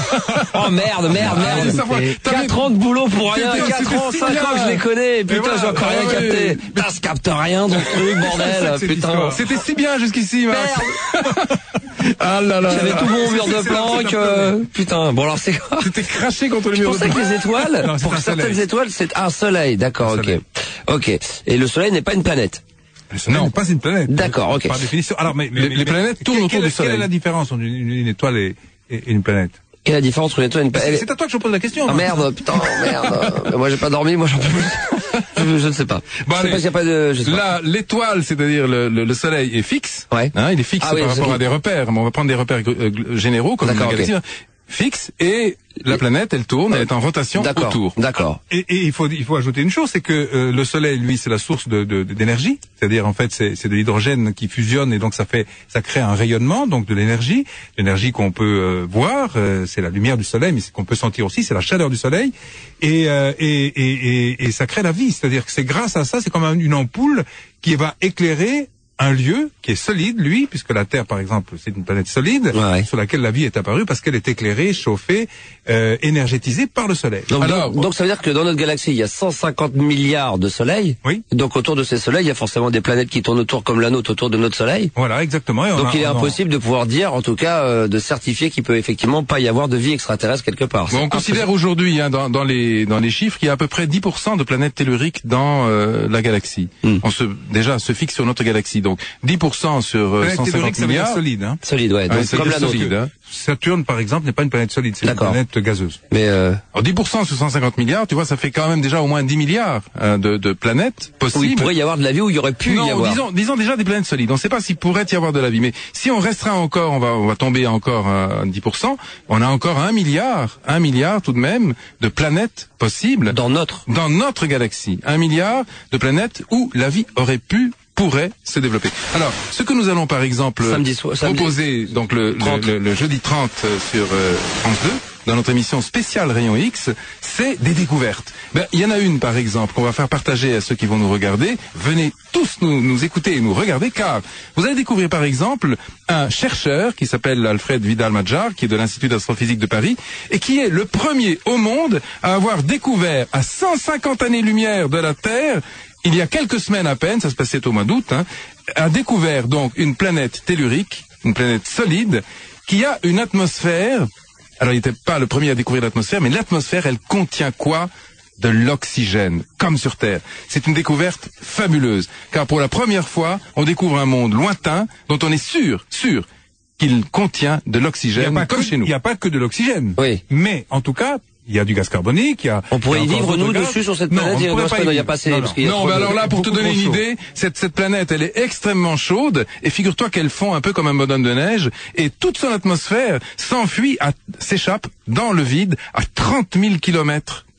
Speaker 5: Oh merde, merde,
Speaker 7: Ah,
Speaker 5: merde.
Speaker 7: ça va, t'avais-
Speaker 5: quatre ans de boulot pour rien,
Speaker 7: C'était-
Speaker 5: quatre
Speaker 7: c'était
Speaker 5: ans,
Speaker 7: si
Speaker 5: cinq
Speaker 7: bien.
Speaker 5: ans que je les connais, et putain,
Speaker 3: voilà,
Speaker 5: j'ai encore rien
Speaker 7: ouais,
Speaker 5: capté.
Speaker 7: ouais.
Speaker 5: Putain, je capte rien dans ce truc, bordel,
Speaker 3: cette
Speaker 5: putain.
Speaker 3: histoire.
Speaker 7: C'était si bien jusqu'ici, Max.
Speaker 5: Merde,
Speaker 7: Ah là là.
Speaker 5: j'avais
Speaker 7: là.
Speaker 5: tout mon mur
Speaker 3: c'est-
Speaker 5: de
Speaker 3: c'est-
Speaker 5: planque,
Speaker 3: c'est un
Speaker 5: euh, putain. Bon alors c'est quoi?
Speaker 7: C'était craché contre le
Speaker 5: Je
Speaker 7: mur de
Speaker 5: pensais que les étoiles,
Speaker 3: Non, c'est
Speaker 5: pour
Speaker 3: un
Speaker 5: certaines
Speaker 3: soleil.
Speaker 5: étoiles, c'est un soleil, d'accord,
Speaker 3: Un
Speaker 5: ok.
Speaker 3: soleil.
Speaker 5: Ok. Et le soleil n'est pas une planète.
Speaker 3: Le soleil
Speaker 7: Non.
Speaker 3: n'est pas une planète.
Speaker 5: D'accord, ok.
Speaker 3: Par définition. Alors, mais, mais-
Speaker 7: Les-
Speaker 3: mais-
Speaker 7: les planètes
Speaker 3: mais
Speaker 7: tournent
Speaker 3: quelle-
Speaker 7: autour du
Speaker 3: quelle- Quelle
Speaker 7: soleil.
Speaker 3: est la différence entre une, une étoile et, et- et une planète?
Speaker 5: Quelle est la différence entre une étoile et une
Speaker 3: C'est
Speaker 5: planète?
Speaker 3: c'est à toi que je pose la question.
Speaker 5: Ah
Speaker 3: hein.
Speaker 5: merde, putain, merde. Mais moi j'ai pas dormi, moi j'en peux plus. Je, je ne sais pas.
Speaker 7: Bon,
Speaker 5: je sais
Speaker 7: allez.
Speaker 5: pas s'il y a pas de. Je sais pas.
Speaker 7: Là, l'étoile, c'est-à-dire le, le, le soleil, est fixe.
Speaker 5: Ouais.
Speaker 7: Hein, il est fixe
Speaker 5: Ah oui,
Speaker 7: par
Speaker 5: c'est
Speaker 7: rapport à
Speaker 5: fixe.
Speaker 7: des repères. Bon, on va prendre des repères euh, généraux comme la
Speaker 5: D'accord,
Speaker 7: galaxie.
Speaker 5: ok.
Speaker 7: Fixe, et la planète, elle tourne, elle est en rotation
Speaker 5: D'accord.
Speaker 7: autour.
Speaker 5: D'accord.
Speaker 3: Et, et il faut il faut ajouter une chose, c'est que euh, le soleil, lui, c'est la source de de- d'énergie. C'est-à-dire en fait, c'est c'est de l'hydrogène qui fusionne et donc ça fait ça crée un rayonnement, donc de l'énergie, l'énergie qu'on peut euh, voir, euh, c'est la lumière du soleil, mais ce qu'on peut sentir aussi, c'est la chaleur du soleil, et euh, et, et et et ça crée la vie. C'est-à-dire que c'est grâce à ça, c'est comme un- une ampoule qui va éclairer un lieu qui est solide, lui, puisque la Terre, par exemple, c'est une planète solide,
Speaker 5: Ouais, ouais.
Speaker 3: sur laquelle la vie est apparue parce qu'elle est éclairée, chauffée, euh, énergétisée par le soleil.
Speaker 5: Donc,
Speaker 7: Alors,
Speaker 5: donc, donc ça veut dire que dans notre galaxie, il y a cent cinquante milliards de soleils.
Speaker 3: Oui.
Speaker 5: Donc autour de ces soleils, il y a forcément des planètes qui tournent autour comme la nôtre autour de notre soleil.
Speaker 3: Voilà, exactement. Et on
Speaker 5: Donc
Speaker 3: a-
Speaker 5: il est
Speaker 3: on a-
Speaker 5: impossible de pouvoir dire, en tout cas, euh, de certifier qu'il peut effectivement pas y avoir de vie extraterrestre quelque part.
Speaker 7: Bon, on
Speaker 5: C'est
Speaker 7: considère aujourd'hui, hein, dans, dans les dans les chiffres, qu'il y a à peu près dix pour cent de planètes telluriques dans euh, la galaxie.
Speaker 5: Hmm.
Speaker 7: On se déjà se fixe sur notre galaxie, donc dix pour cent sur euh,
Speaker 3: planète
Speaker 7: cent
Speaker 3: tellurique,
Speaker 7: cinquante
Speaker 3: ça veut dire
Speaker 7: milliards.
Speaker 3: solide. Hein.
Speaker 5: solide, ouais.
Speaker 7: Ouais,
Speaker 5: Donc,
Speaker 7: c'est
Speaker 5: comme la nôtre.
Speaker 7: solide, hein.
Speaker 3: Saturne, par exemple, n'est pas une planète solide, c'est une
Speaker 5: D'accord.
Speaker 3: planète gazeuse.
Speaker 5: Mais euh,
Speaker 7: Alors dix pour cent sur cent cinquante milliards, tu vois, ça fait quand même déjà au moins dix milliards hein, de, de planètes
Speaker 5: où
Speaker 7: possibles.
Speaker 5: il pourrait y avoir de la vie, où il y aurait pu y
Speaker 7: Non,
Speaker 5: avoir.
Speaker 7: disons, disons déjà des planètes solides. On ne sait pas s'il pourrait y avoir de la vie, mais si on restera encore, on va, on va tomber encore à dix pour cent. On a encore un milliard, un milliard tout de même de planètes possibles
Speaker 5: Dans notre.
Speaker 7: dans notre galaxie. Un milliard de planètes où la vie aurait pu pourrait se développer. Alors, ce que nous allons par exemple
Speaker 5: Samedi soir- samedi
Speaker 7: proposer donc le, le,
Speaker 5: trente.
Speaker 7: le- le jeudi trente euh, sur euh, France deux, dans notre émission spéciale Rayon X, c'est des découvertes. Ben, il y en a une par exemple qu'on va faire partager à ceux qui vont nous regarder. Venez tous nous, nous écouter et nous regarder, car vous allez découvrir par exemple un chercheur qui s'appelle Alfred Vidal-Madjar, qui est de l'Institut d'astrophysique de Paris, et qui est le premier au monde à avoir découvert à cent cinquante années-lumière de la Terre, il y a quelques semaines à peine, ça se passait au mois d'août, hein, a découvert donc une planète tellurique, une planète solide, qui a une atmosphère. Alors il n'était pas le premier à découvrir l'atmosphère, mais l'atmosphère, elle contient quoi? De l'oxygène, comme sur Terre. C'est une découverte fabuleuse, car pour la première fois, on découvre un monde lointain dont on est sûr, sûr, qu'il contient de
Speaker 3: Il n'y a,
Speaker 7: l'oxygène,
Speaker 3: pas
Speaker 7: comme
Speaker 3: que-
Speaker 7: chez nous.
Speaker 3: il y a pas que de l'oxygène.
Speaker 5: Oui.
Speaker 3: Mais, en tout cas, il y a du gaz carbonique, il y a...
Speaker 5: On pourrait
Speaker 3: il
Speaker 5: y
Speaker 3: a encore
Speaker 5: vivre, nous,
Speaker 3: d'autres gaz.
Speaker 5: dessus, sur cette
Speaker 3: Non,
Speaker 5: planète,
Speaker 3: on
Speaker 5: il y a-
Speaker 3: pourrait
Speaker 5: non,
Speaker 3: pas
Speaker 5: c'est pas- il y a
Speaker 3: vivre.
Speaker 5: pas assez-
Speaker 3: Non,
Speaker 5: parce
Speaker 3: non.
Speaker 5: qu'il y a
Speaker 7: Non,
Speaker 5: trop
Speaker 7: mais
Speaker 5: de-
Speaker 7: alors là, pour te
Speaker 3: beaucoup
Speaker 7: donner
Speaker 3: trop
Speaker 7: une
Speaker 3: chaud.
Speaker 7: idée, cette, cette planète, elle est extrêmement chaude, et figure-toi qu'elle fond un peu comme un bonhomme de neige, et toute son atmosphère s'enfuit, à- s'échappe dans le vide à trente mille kilomètres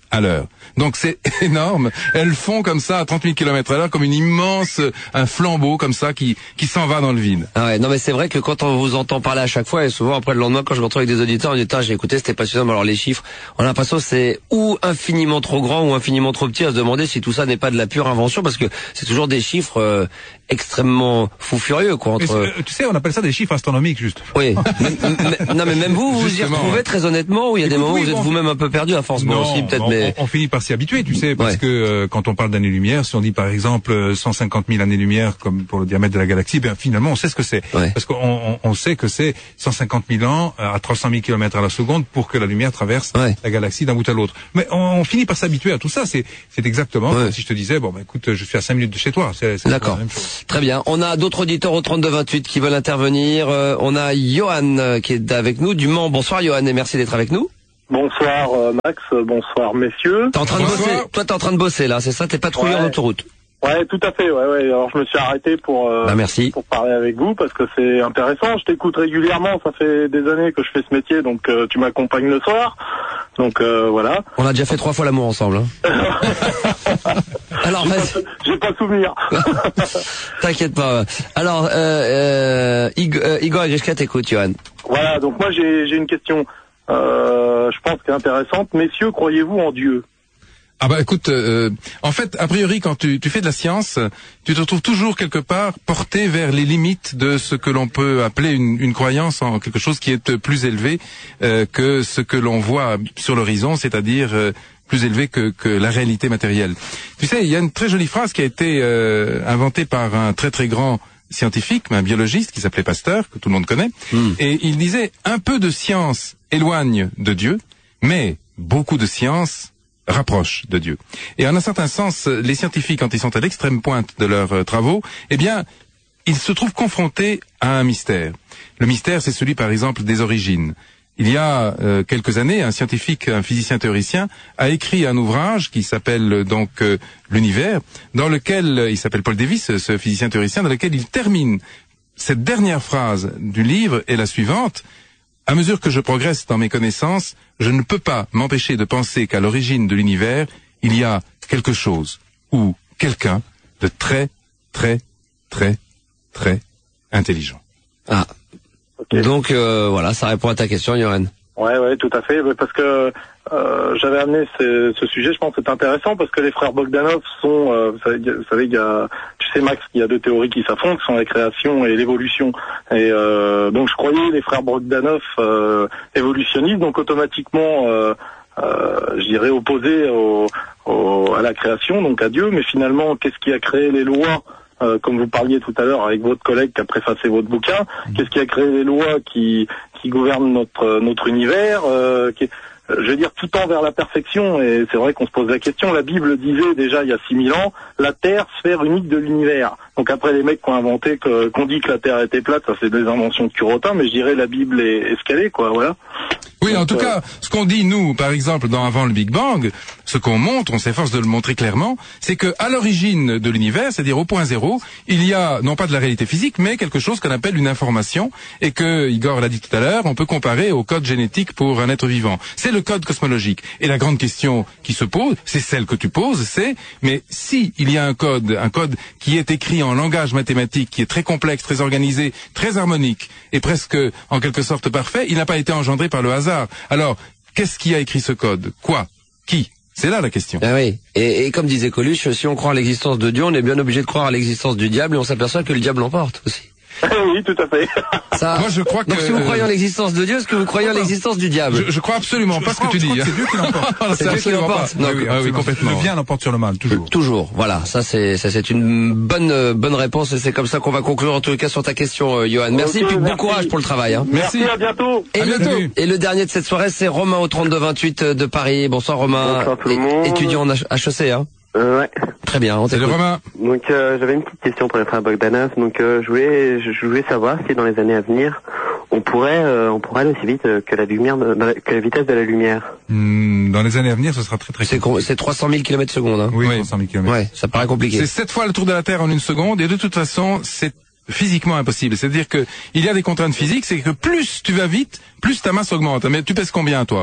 Speaker 7: à l'heure. Donc c'est énorme. Elles font comme ça à trente mille kilomètres à l'heure, comme une immense, un flambeau comme ça qui qui s'en va dans le vide.
Speaker 5: Ah ouais, non mais c'est vrai que quand on vous entend parler à chaque fois, et souvent après le lendemain quand je me retrouve avec des auditeurs, on dit j'ai écouté, c'était passionnant, alors les chiffres, on a l'impression que c'est ou infiniment trop grand ou infiniment trop petit, à se demander si tout ça n'est pas de la pure invention, parce que c'est toujours des chiffres euh, extrêmement fou furieux quoi. Entre...
Speaker 3: Euh, tu sais, on appelle ça des chiffres astronomiques juste.
Speaker 5: Oui. mais, mais, non mais même vous, vous
Speaker 7: Justement,
Speaker 5: y retrouvez
Speaker 7: ouais.
Speaker 5: très honnêtement, ou il y a
Speaker 3: Écoute,
Speaker 5: des moments
Speaker 3: oui,
Speaker 5: où vous êtes
Speaker 3: bon,
Speaker 5: vous-même un peu perdu à force,
Speaker 3: non,
Speaker 5: bon aussi peut-être,
Speaker 3: on,
Speaker 5: mais
Speaker 3: on, on finit par s'y habituer, tu sais, parce
Speaker 5: ouais.
Speaker 3: que euh, quand on parle d'années-lumière, si on dit par exemple cent cinquante mille années-lumière comme pour le diamètre de la galaxie, ben finalement on sait ce que c'est,
Speaker 5: ouais.
Speaker 3: parce qu'on on, on sait que c'est cent cinquante mille ans à trois cent mille kilomètres à la seconde pour que la lumière traverse
Speaker 5: ouais.
Speaker 3: la galaxie d'un bout à l'autre. Mais on, on finit par s'habituer à tout ça. C'est c'est exactement
Speaker 5: ouais.
Speaker 3: comme si je te disais bon ben écoute, je suis à cinq minutes de chez toi. C'est, c'est
Speaker 5: d'accord.
Speaker 3: la même chose.
Speaker 5: Très bien. On a d'autres auditeurs au trente-deux vingt-huit qui veulent intervenir. Euh, on a Johan euh, qui est avec nous du Mans. Bonsoir Johan et merci d'être avec nous.
Speaker 6: Bonsoir euh, Max, bonsoir messieurs.
Speaker 5: T'es en train
Speaker 7: Bonsoir.
Speaker 5: de bosser. Toi t'es en train de bosser là, c'est ça? T'es patrouilleur
Speaker 6: Ouais.
Speaker 5: en autoroute.
Speaker 6: Ouais, tout à fait. Ouais, ouais. Alors je me suis arrêté pour euh,
Speaker 5: Bah merci.
Speaker 6: pour parler avec vous parce que c'est intéressant. Je t'écoute régulièrement. Ça fait des années que je fais ce métier, donc euh, tu m'accompagnes le soir. Donc euh, voilà.
Speaker 5: On a déjà fait trois fois l'amour ensemble. Hein. Alors
Speaker 6: J'ai
Speaker 5: vas-y.
Speaker 6: pas, j'ai pas souvenir.
Speaker 5: T'inquiète pas. Alors euh, euh, Igor, euh, Igor Agrishka t'écoute Johan.
Speaker 6: Voilà. Donc moi j'ai j'ai une question. Euh, je pense qu'elle est intéressante. Messieurs, croyez-vous en Dieu?
Speaker 7: Ah bah écoute, euh, en fait, a priori, quand tu, tu fais de la science, tu te retrouves toujours quelque part porté vers les limites de ce que l'on peut appeler une, une croyance en quelque chose qui est plus élevé euh, que ce que l'on voit sur l'horizon, c'est-à-dire euh, plus élevé que, que la réalité matérielle. Tu sais, il y a une très jolie phrase qui a été euh, inventée par un très très grand scientifique, un biologiste qui s'appelait Pasteur, que tout le monde connaît, mm. et il disait « Un peu de science éloigne de Dieu, mais beaucoup de science rapproche de Dieu. » Et en un certain sens, les scientifiques, quand ils sont à l'extrême pointe de leurs euh, travaux, eh bien, ils se trouvent confrontés à un mystère. Le mystère, c'est celui, par exemple, des origines. Il y a euh, quelques années, un scientifique, un physicien théoricien, a écrit un ouvrage qui s'appelle euh, donc euh, l'Univers, dans lequel, euh, il s'appelle Paul Davies, ce physicien théoricien, dans lequel il termine cette dernière phrase du livre est la suivante. À mesure que je progresse dans mes connaissances, je ne peux pas m'empêcher de penser qu'à l'origine de l'univers, il y a quelque chose ou quelqu'un de très, très, très, très intelligent.
Speaker 5: Ah.
Speaker 6: Okay.
Speaker 5: Donc euh, voilà, ça répond à ta question, Johan.
Speaker 6: Ouais, ouais, tout à fait. Parce que euh, j'avais amené ce, ce sujet, je pense que c'est intéressant parce que les frères Bogdanov sont, euh, vous savez, vous savez, il y a, tu sais Max, il y a deux théories qui s'affrontent, qui sont la création et l'évolution. Et euh, donc je croyais les frères Bogdanov euh, évolutionnistes, donc automatiquement, euh, euh, je dirais opposés au, au, à la création, donc à Dieu. Mais finalement, qu'est-ce qui a créé les lois? Euh, comme vous parliez tout à l'heure avec votre collègue qui a préfacé votre bouquin, mmh. Qu'est-ce qui a créé les lois qui qui gouvernent notre notre univers, euh, qui, je veux dire tout tend vers la perfection, et c'est vrai qu'on se pose la question. La Bible disait déjà il y a six mille ans, la Terre, sphère unique de l'univers. Donc après les mecs qui ont inventé, que, qu'on dit que la Terre était plate, ça c'est des inventions de Curotin, mais je dirais la Bible est, est ce qu'elle est, quoi, voilà.
Speaker 7: Oui, en tout euh... cas, ce qu'on dit, nous, par exemple, dans Avant le Big Bang, ce qu'on montre, on s'efforce de le montrer clairement, c'est que à l'origine de l'univers, c'est-à-dire au point zéro, il y a non pas de la réalité physique, mais quelque chose qu'on appelle une information, et que, Igor l'a dit tout à l'heure, on peut comparer au code génétique pour un être vivant. C'est le code cosmologique. Et la grande question qui se pose, c'est celle que tu poses, c'est, mais si il y a un code, un code qui est écrit en langage mathématique, qui est très complexe, très organisé, très harmonique, et presque, en quelque sorte, parfait, il n'a pas été engendré par le hasard. Alors, qu'est-ce qui a écrit ce code? Quoi? Qui? C'est là la question.
Speaker 5: Ah oui. Et, et comme disait Coluche, si on croit à l'existence de Dieu, on est bien obligé de croire à l'existence du diable, et on s'aperçoit que le diable l'emporte aussi.
Speaker 6: Oui, tout à fait.
Speaker 5: Ça,
Speaker 7: Moi, je crois que...
Speaker 5: Donc, si vous croyez en l'existence de Dieu, est-ce que vous croyez en l'existence du diable?
Speaker 7: Je, je crois absolument
Speaker 3: je
Speaker 7: pas ce que tu dis.
Speaker 3: C'est Dieu qui l'emporte.
Speaker 5: C'est Dieu qui l'emporte.
Speaker 7: Oui, oui, oui, complètement.
Speaker 3: Le bien l'emporte sur le mal, toujours.
Speaker 5: Toujours. Voilà. Ça, c'est, ça, c'est une bonne, euh, bonne réponse, et c'est comme ça qu'on va conclure, en tout cas, sur ta question, euh, Johan. Merci,
Speaker 6: okay,
Speaker 5: et puis
Speaker 6: merci.
Speaker 5: bon courage pour le travail, hein.
Speaker 6: Merci, merci à bientôt.
Speaker 5: Et,
Speaker 7: à
Speaker 5: le,
Speaker 7: bientôt.
Speaker 5: et le dernier de cette soirée, c'est Romain au trente-deux vingt-huit de Paris. Bonsoir, Romain.
Speaker 8: Bonsoir tout le monde.
Speaker 5: Étudiant en H E C, hein.
Speaker 8: Euh, ouais.
Speaker 5: Très bien, on
Speaker 7: Salut
Speaker 5: t'écoute.
Speaker 7: Romain.
Speaker 8: Donc euh, j'avais une petite question pour les frères Bogdanov. Donc euh, je voulais je voulais savoir si dans les années à venir on pourrait euh, on pourrait aller aussi vite euh, que la lumière de, la, que la vitesse de la lumière.
Speaker 3: Mmh, dans les années à venir, ce sera très très
Speaker 5: C'est, c'est trois cent mille kilomètres secondes, hein.
Speaker 3: Oui,
Speaker 7: Oui.
Speaker 3: trois cent mille kilomètres.
Speaker 5: Ouais, ça paraît compliqué.
Speaker 7: C'est sept fois le tour de la Terre en une seconde, et de toute façon, c'est physiquement impossible. C'est-à-dire que il y a des contraintes physiques, c'est que plus tu vas vite, plus ta masse augmente. Mais tu pèses combien, toi?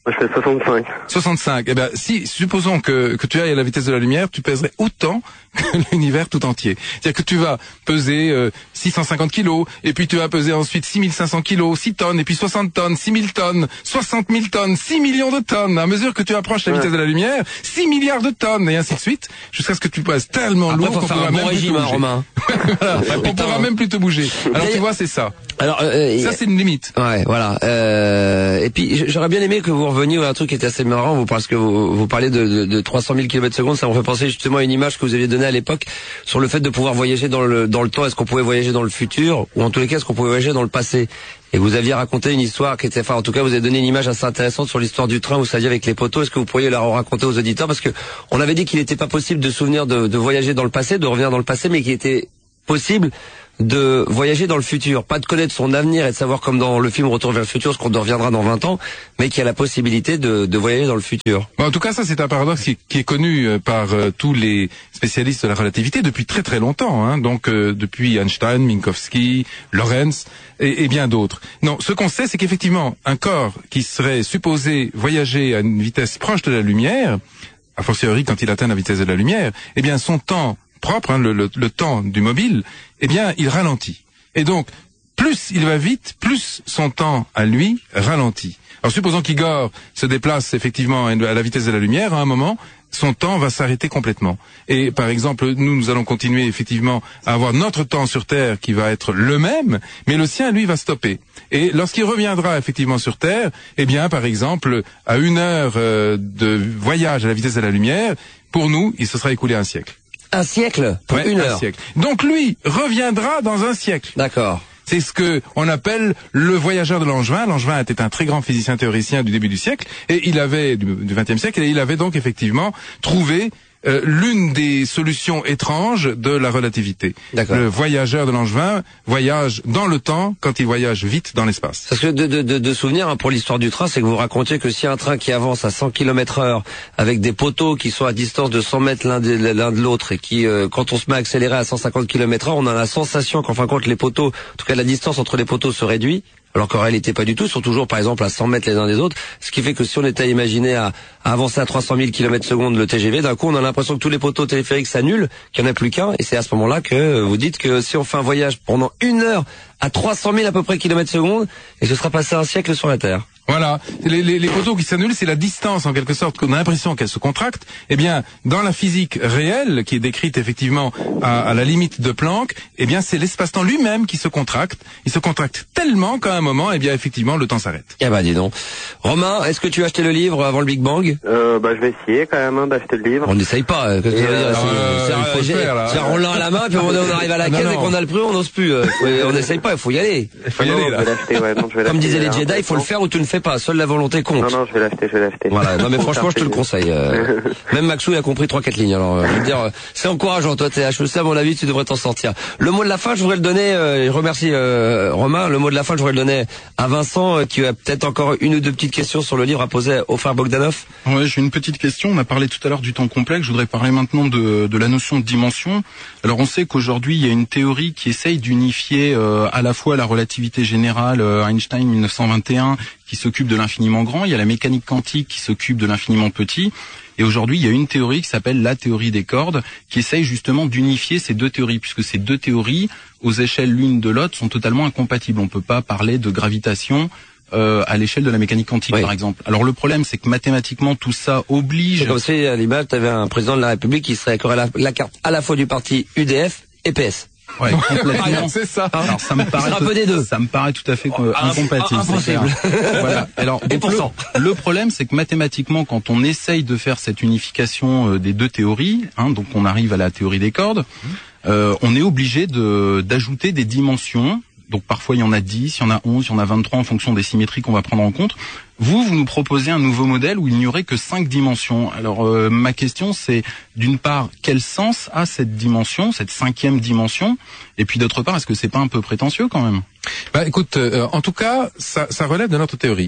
Speaker 8: Je fais soixante-cinq.
Speaker 7: soixante-cinq. Eh ben, si, supposons que, que tu ailles à la vitesse de la lumière, tu pèserais autant que l'univers tout entier. C'est-à-dire que tu vas peser euh, six cent cinquante kilos, et puis tu vas peser ensuite six mille cinq cents kilos, six tonnes, et puis soixante tonnes, six mille tonnes, soixante mille tonnes, six millions de tonnes. À mesure que tu approches la
Speaker 8: Ouais.
Speaker 7: vitesse de la lumière, six milliards de tonnes, et ainsi de suite, jusqu'à ce que tu pèses tellement
Speaker 5: Après,
Speaker 7: lourd
Speaker 5: faut
Speaker 7: qu'on
Speaker 5: faire
Speaker 7: pourra
Speaker 5: un
Speaker 7: même
Speaker 5: bon
Speaker 7: plus te
Speaker 5: régime, hein,
Speaker 7: bouger.
Speaker 5: Romain.
Speaker 7: Voilà. On
Speaker 5: putain.
Speaker 7: pourra même plus te bouger. Alors tu
Speaker 5: D'ailleurs-
Speaker 7: vois, c'est ça.
Speaker 5: Alors, euh,
Speaker 7: Ça, c'est une limite.
Speaker 5: ouais, voilà. Euh, et puis, j'aurais bien aimé que vous reveniez à un truc qui était assez marrant, vous, parce que vous, vous parlez de, de, de trois cent mille kilomètres secondes. Ça me fait penser justement à une image que vous aviez donnée à l'époque sur le fait de pouvoir voyager dans le dans le temps. Est-ce qu'on pouvait voyager dans le futur, ou en tous les cas, est-ce qu'on pouvait voyager dans le passé? Et vous aviez raconté une histoire qui était, enfin, en tout cas, vous avez donné une image assez intéressante sur l'histoire du train, vous saviez, avec les poteaux. Est-ce que vous pourriez la raconter aux auditeurs? Parce que on avait dit qu'il n'était pas possible de souvenir de, de voyager dans le passé, de revenir dans le passé, mais qu'il était possible de voyager dans le futur, pas de connaître son avenir et de savoir, comme dans le film Retour vers le futur, ce qu'on reviendra dans vingt ans, mais qui a la possibilité de, de voyager dans le futur.
Speaker 7: Bon, en tout cas, ça, c'est un paradoxe qui, qui est connu euh, par euh, tous les spécialistes de la relativité depuis très très longtemps. Hein, donc, euh, depuis Einstein, Minkowski, Lorentz et, et bien d'autres. Non, ce qu'on sait, c'est qu'effectivement, un corps qui serait supposé voyager à une vitesse proche de la lumière, a fortiori quand il atteint la vitesse de la lumière, eh bien, son temps propre, hein, le, le, le temps du mobile, eh bien, il ralentit. Et donc, plus il va vite, plus son temps à lui ralentit. Alors, supposons qu'Igor se déplace effectivement à la vitesse de la lumière, à un moment, son temps va s'arrêter complètement. Et par exemple, nous, nous allons continuer effectivement à avoir notre temps sur Terre qui va être le même, mais le sien, lui, va stopper. Et lorsqu'il reviendra effectivement sur Terre, eh bien, par exemple, à une heure euh, de voyage à la vitesse de la lumière, pour nous, il se sera écoulé un siècle.
Speaker 5: Un siècle pour
Speaker 7: Ouais,
Speaker 5: une
Speaker 7: un
Speaker 5: heure.
Speaker 7: siècle. Donc lui reviendra dans un siècle.
Speaker 5: D'accord.
Speaker 7: C'est ce que on appelle le voyageur de Langevin. Langevin était un très grand physicien théoricien du début du siècle, et il avait du vingtième siècle, et il avait donc effectivement trouvé euh, l'une des solutions étranges de la relativité.
Speaker 5: D'accord.
Speaker 7: Le voyageur de Langevin voyage dans le temps quand il voyage vite dans l'espace.
Speaker 5: Parce que de, de, de, de souvenir, hein, pour l'histoire du train, c'est que vous racontiez que si un train qui avance à cent kilomètres heure avec des poteaux qui sont à distance de cent mètres l'un de, l'un de l'autre, et qui, euh, quand on se met à accélérer à cent cinquante kilomètres heure, on a la sensation qu'en fin de compte les poteaux, en tout cas la distance entre les poteaux se réduit, alors qu'en réalité pas du tout, ils sont toujours par exemple à cent mètres les uns des autres, ce qui fait que si on était à imaginer à, à avancer à trois cent mille kilomètres seconde le T G V, d'un coup on a l'impression que tous les poteaux téléphériques s'annulent, qu'il n'y en a plus qu'un, et c'est à ce moment-là que euh, vous dites que si on fait un voyage pendant une heure à trois cent mille à peu près kilomètres seconde, et ce sera passé un siècle sur la Terre.
Speaker 7: Voilà, les, les, les poteaux qui s'annulent, c'est la distance en quelque sorte qu'on a l'impression qu'elle se contracte. Eh bien, dans la physique réelle, qui est décrite effectivement à, à la limite de Planck, eh bien c'est l'espace-temps lui-même qui se contracte. Il se contracte tellement qu'à un moment, eh bien effectivement, le temps s'arrête.
Speaker 5: Eh ben dis donc. Romain, est-ce que tu as acheté le livre avant le Big Bang?
Speaker 8: Euh, bah, je vais essayer quand même hein, d'acheter le livre.
Speaker 5: On n'essaye pas. euh, Qu'est-ce que ça veut
Speaker 8: Et,
Speaker 5: dire?
Speaker 8: euh,
Speaker 5: C'est-
Speaker 7: euh,
Speaker 5: c'est-
Speaker 7: il faut le
Speaker 5: j'ai-
Speaker 7: faire, là.
Speaker 5: c'est on l'a à la main, puis on on arrive à la
Speaker 7: Non,
Speaker 5: caisse
Speaker 7: non.
Speaker 5: et qu'on a le prix, on n'ose plus. euh, faut- on n'essaye pas, il faut y aller.
Speaker 7: Il faut y
Speaker 8: non,
Speaker 7: aller,
Speaker 8: non,
Speaker 7: là.
Speaker 8: je vais l'acheter, ouais, non, je vais
Speaker 5: Comme
Speaker 8: l'acheter,
Speaker 5: disaient les
Speaker 8: euh,
Speaker 5: Jedi, il faut le faire ou tu ne fais pas. Seule la volonté compte.
Speaker 8: Non, non, je vais l'acheter, je vais l'acheter.
Speaker 5: Voilà. Non mais
Speaker 8: Faut
Speaker 5: franchement, je te
Speaker 8: faire
Speaker 5: le
Speaker 8: plaisir.
Speaker 5: conseille. euh, même Maxou, il a compris trois quatre lignes. Alors, euh, je veux dire, euh, c'est encourageant. Toi, t'es H E C, à mon avis, tu devrais t'en sortir. Le mot de la fin, je voudrais le donner. Euh, je remercie euh, Romain. Le mot de la fin, je voudrais le donner à Vincent, euh, qui a peut-être encore une ou deux petites questions sur le livre à poser au frère Bogdanov.
Speaker 9: Ouais, j'ai une petite question. On a parlé tout à l'heure du temps complexe. Je voudrais parler maintenant de, de la notion de dimension. Alors, on sait qu'aujourd'hui, il y a une théorie qui essaye d'unifier euh, à la fois la relativité générale, euh, Einstein mille neuf cent vingt et un, qui s'occupe de l'infiniment grand. Il y a la mécanique quantique qui s'occupe de l'infiniment petit. Et aujourd'hui, il y a une théorie qui s'appelle la théorie des cordes, qui essaye justement d'unifier ces deux théories, puisque ces deux théories, aux échelles l'une de l'autre, sont totalement incompatibles. On ne peut pas parler de gravitation euh, à l'échelle de la mécanique quantique,
Speaker 5: Oui.
Speaker 9: par exemple. Alors le problème, c'est que mathématiquement, tout ça oblige...
Speaker 5: C'est comme si à l'image, tu avais un président de la République qui serait encore à la, la carte à la fois du parti U D F et P S.
Speaker 9: Ouais, complètement.
Speaker 7: C'est ça.
Speaker 9: Alors ça me paraît
Speaker 5: un peu des deux.
Speaker 9: Ça me paraît tout à fait euh,
Speaker 5: Ah,
Speaker 9: incompatible. c'est
Speaker 5: impossible.
Speaker 9: clair. Voilà. Alors
Speaker 5: Et
Speaker 9: donc,
Speaker 5: pourtant.
Speaker 9: le, le problème, c'est que mathématiquement, quand on essaye de faire cette unification euh, des deux théories, hein, donc on arrive à la théorie des cordes, euh, on est obligé de d'ajouter des dimensions. Donc parfois il y en a dix, il y en a onze, il y en a vingt-trois en fonction des symétries qu'on va prendre en compte. Vous, vous nous proposez un nouveau modèle où il n'y aurait que cinq dimensions. Alors euh, ma question c'est d'une part quel sens a cette dimension, cette cinquième dimension, et puis d'autre part est-ce que c'est pas un peu prétentieux quand même?
Speaker 7: Bah, écoute, euh, en tout cas, ça, ça relève de notre théorie.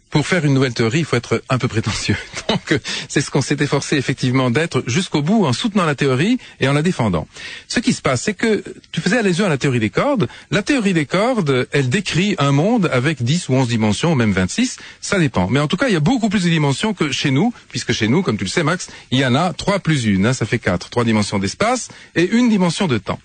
Speaker 7: pour faire une nouvelle théorie, il faut être un peu prétentieux. Donc, c'est ce qu'on s'est efforcé effectivement d'être jusqu'au bout en soutenant la théorie et en la défendant. Ce qui se passe, c'est que tu faisais allusion à la théorie des cordes. La théorie des cordes, elle décrit un monde avec dix ou onze dimensions, ou même vingt-six, ça dépend. Mais en tout cas, il y a beaucoup plus de dimensions que chez nous, puisque chez nous, comme tu le sais Max, il y en a trois plus une, hein, ça fait quatre. Trois dimensions d'espace et une dimension de temps.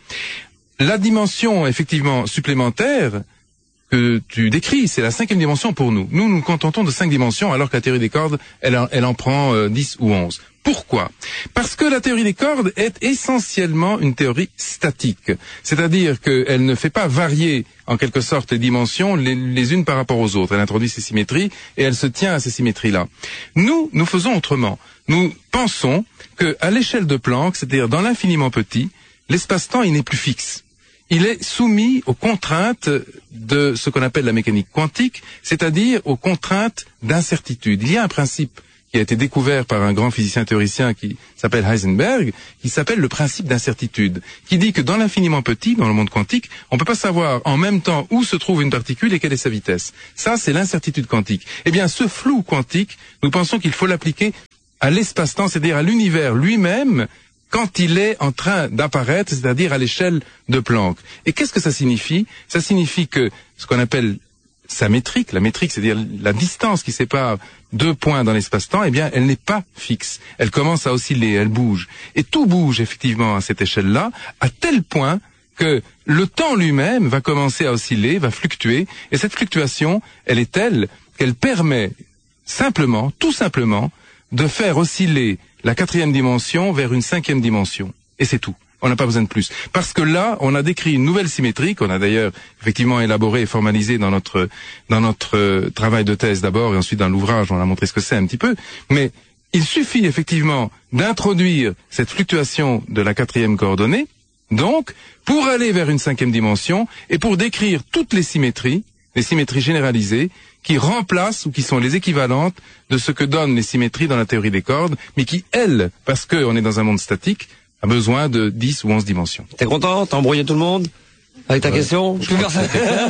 Speaker 7: La dimension, effectivement, supplémentaire que tu décris, c'est la cinquième dimension pour nous. Nous, nous nous contentons de cinq dimensions, alors que la théorie des cordes, elle, en, elle en prend euh, dix ou onze. Pourquoi? Parce que la théorie des cordes est essentiellement une théorie statique. C'est-à-dire qu'elle ne fait pas varier, en quelque sorte, les dimensions les, les unes par rapport aux autres. Elle introduit ces symétries et elle se tient à ces symétries-là. Nous, nous faisons autrement. Nous pensons qu'à l'échelle de Planck, c'est-à-dire dans l'infiniment petit, l'espace-temps, il n'est plus fixe. Il est soumis aux contraintes de ce qu'on appelle la mécanique quantique, c'est-à-dire aux contraintes d'incertitude. Il y a un principe qui a été découvert par un grand physicien théoricien qui s'appelle Heisenberg, qui s'appelle le principe d'incertitude, qui dit que dans l'infiniment petit, dans le monde quantique, on ne peut pas savoir en même temps où se trouve une particule et quelle est sa vitesse. Ça, c'est l'incertitude quantique. Eh bien, ce flou quantique, nous pensons qu'il faut l'appliquer à l'espace-temps, c'est-à-dire à l'univers lui-même, quand il est en train d'apparaître, c'est-à-dire à l'échelle de Planck. Et qu'est-ce que ça signifie? Ça signifie que ce qu'on appelle sa métrique, la métrique, c'est-à-dire la distance qui sépare deux points dans l'espace-temps, eh bien, elle n'est pas fixe. Elle commence à osciller, elle bouge. Et tout bouge effectivement à cette échelle-là, à tel point que le temps lui-même va commencer à osciller, va fluctuer. Et cette fluctuation, elle est telle qu'elle permet simplement, tout simplement, de faire osciller la quatrième dimension vers une cinquième dimension. Et c'est tout. On n'a pas besoin de plus. Parce que là, on a décrit une nouvelle symétrie qu'on a d'ailleurs effectivement élaborée et formalisée dans notre dans notre euh, travail de thèse d'abord et ensuite dans l'ouvrage, on a montré ce que c'est un petit peu. Mais il suffit effectivement d'introduire cette fluctuation de la quatrième coordonnée, donc, pour aller vers une cinquième dimension et pour décrire toutes les symétries, les symétries généralisées, qui remplacent ou qui sont les équivalentes de ce que donnent les symétries dans la théorie des cordes, mais qui, elles, parce qu'on est dans un monde statique, a besoin de dix ou onze dimensions.
Speaker 5: T'es content? T'as embrouillé tout le monde? Avec ta ouais. question? Plus personne.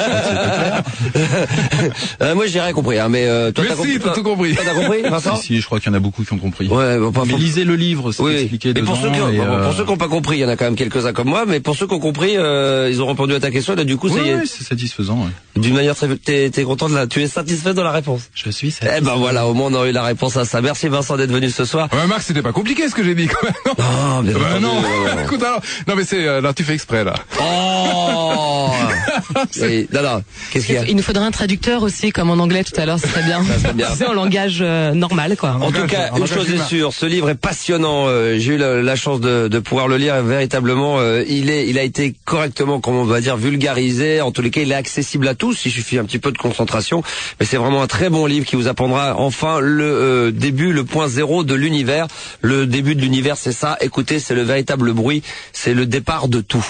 Speaker 5: euh, moi, j'ai rien compris, hein, mais euh, toi,
Speaker 7: mais
Speaker 5: t'as
Speaker 7: si,
Speaker 5: compris.
Speaker 7: Toi, t'as tout compris.
Speaker 5: T'as compris, Vincent?
Speaker 9: Si, si, je crois qu'il y en a beaucoup qui ont compris.
Speaker 5: Ouais, bon, pas
Speaker 9: mais lisez le livre, c'est oui. expliqué dedans.
Speaker 5: Pour ceux qui,
Speaker 9: et euh...
Speaker 5: pour ceux qui n'ont pas compris, il y en a quand même quelques-uns comme moi, mais pour ceux qui ont compris, euh, ils ont répondu à ta question, et là, du coup,
Speaker 9: oui,
Speaker 5: ça y est.
Speaker 9: Oui, c'est satisfaisant, ouais.
Speaker 5: D'une manière très, t'es, t'es content de la, tu es satisfait de la réponse?
Speaker 9: Je suis satisfait.
Speaker 5: Eh ben voilà, au moins on a eu la réponse à ça. Merci Vincent d'être venu ce soir.
Speaker 7: Ouais, Marc, c'était pas compliqué ce que j'ai dit, quand même.
Speaker 5: Non, bien
Speaker 7: bah, non.
Speaker 5: Euh...
Speaker 7: Écoute, alors, non, mais c'est, euh, là, tu fais exprès, là.
Speaker 5: Oh! Et, non, non. Qu'est-ce qu'il y a?
Speaker 10: Il nous faudrait un traducteur aussi, comme en anglais tout à l'heure, ce serait bien.
Speaker 5: Ça serait bien.
Speaker 10: C'est en langage euh, normal, quoi.
Speaker 5: En tout cas, une chose est sûre, ce livre est passionnant. Euh, j'ai eu la, la chance de, de pouvoir le lire véritablement. Euh, il est, il a été correctement, comme on va dire, vulgarisé. En tous les cas, il est accessible à tous. Il suffit un petit peu de concentration. Mais c'est vraiment un très bon livre qui vous apprendra enfin le euh, début, le point zéro de l'univers. Le début de l'univers, c'est ça. Écoutez, c'est le véritable bruit. C'est le départ de tout.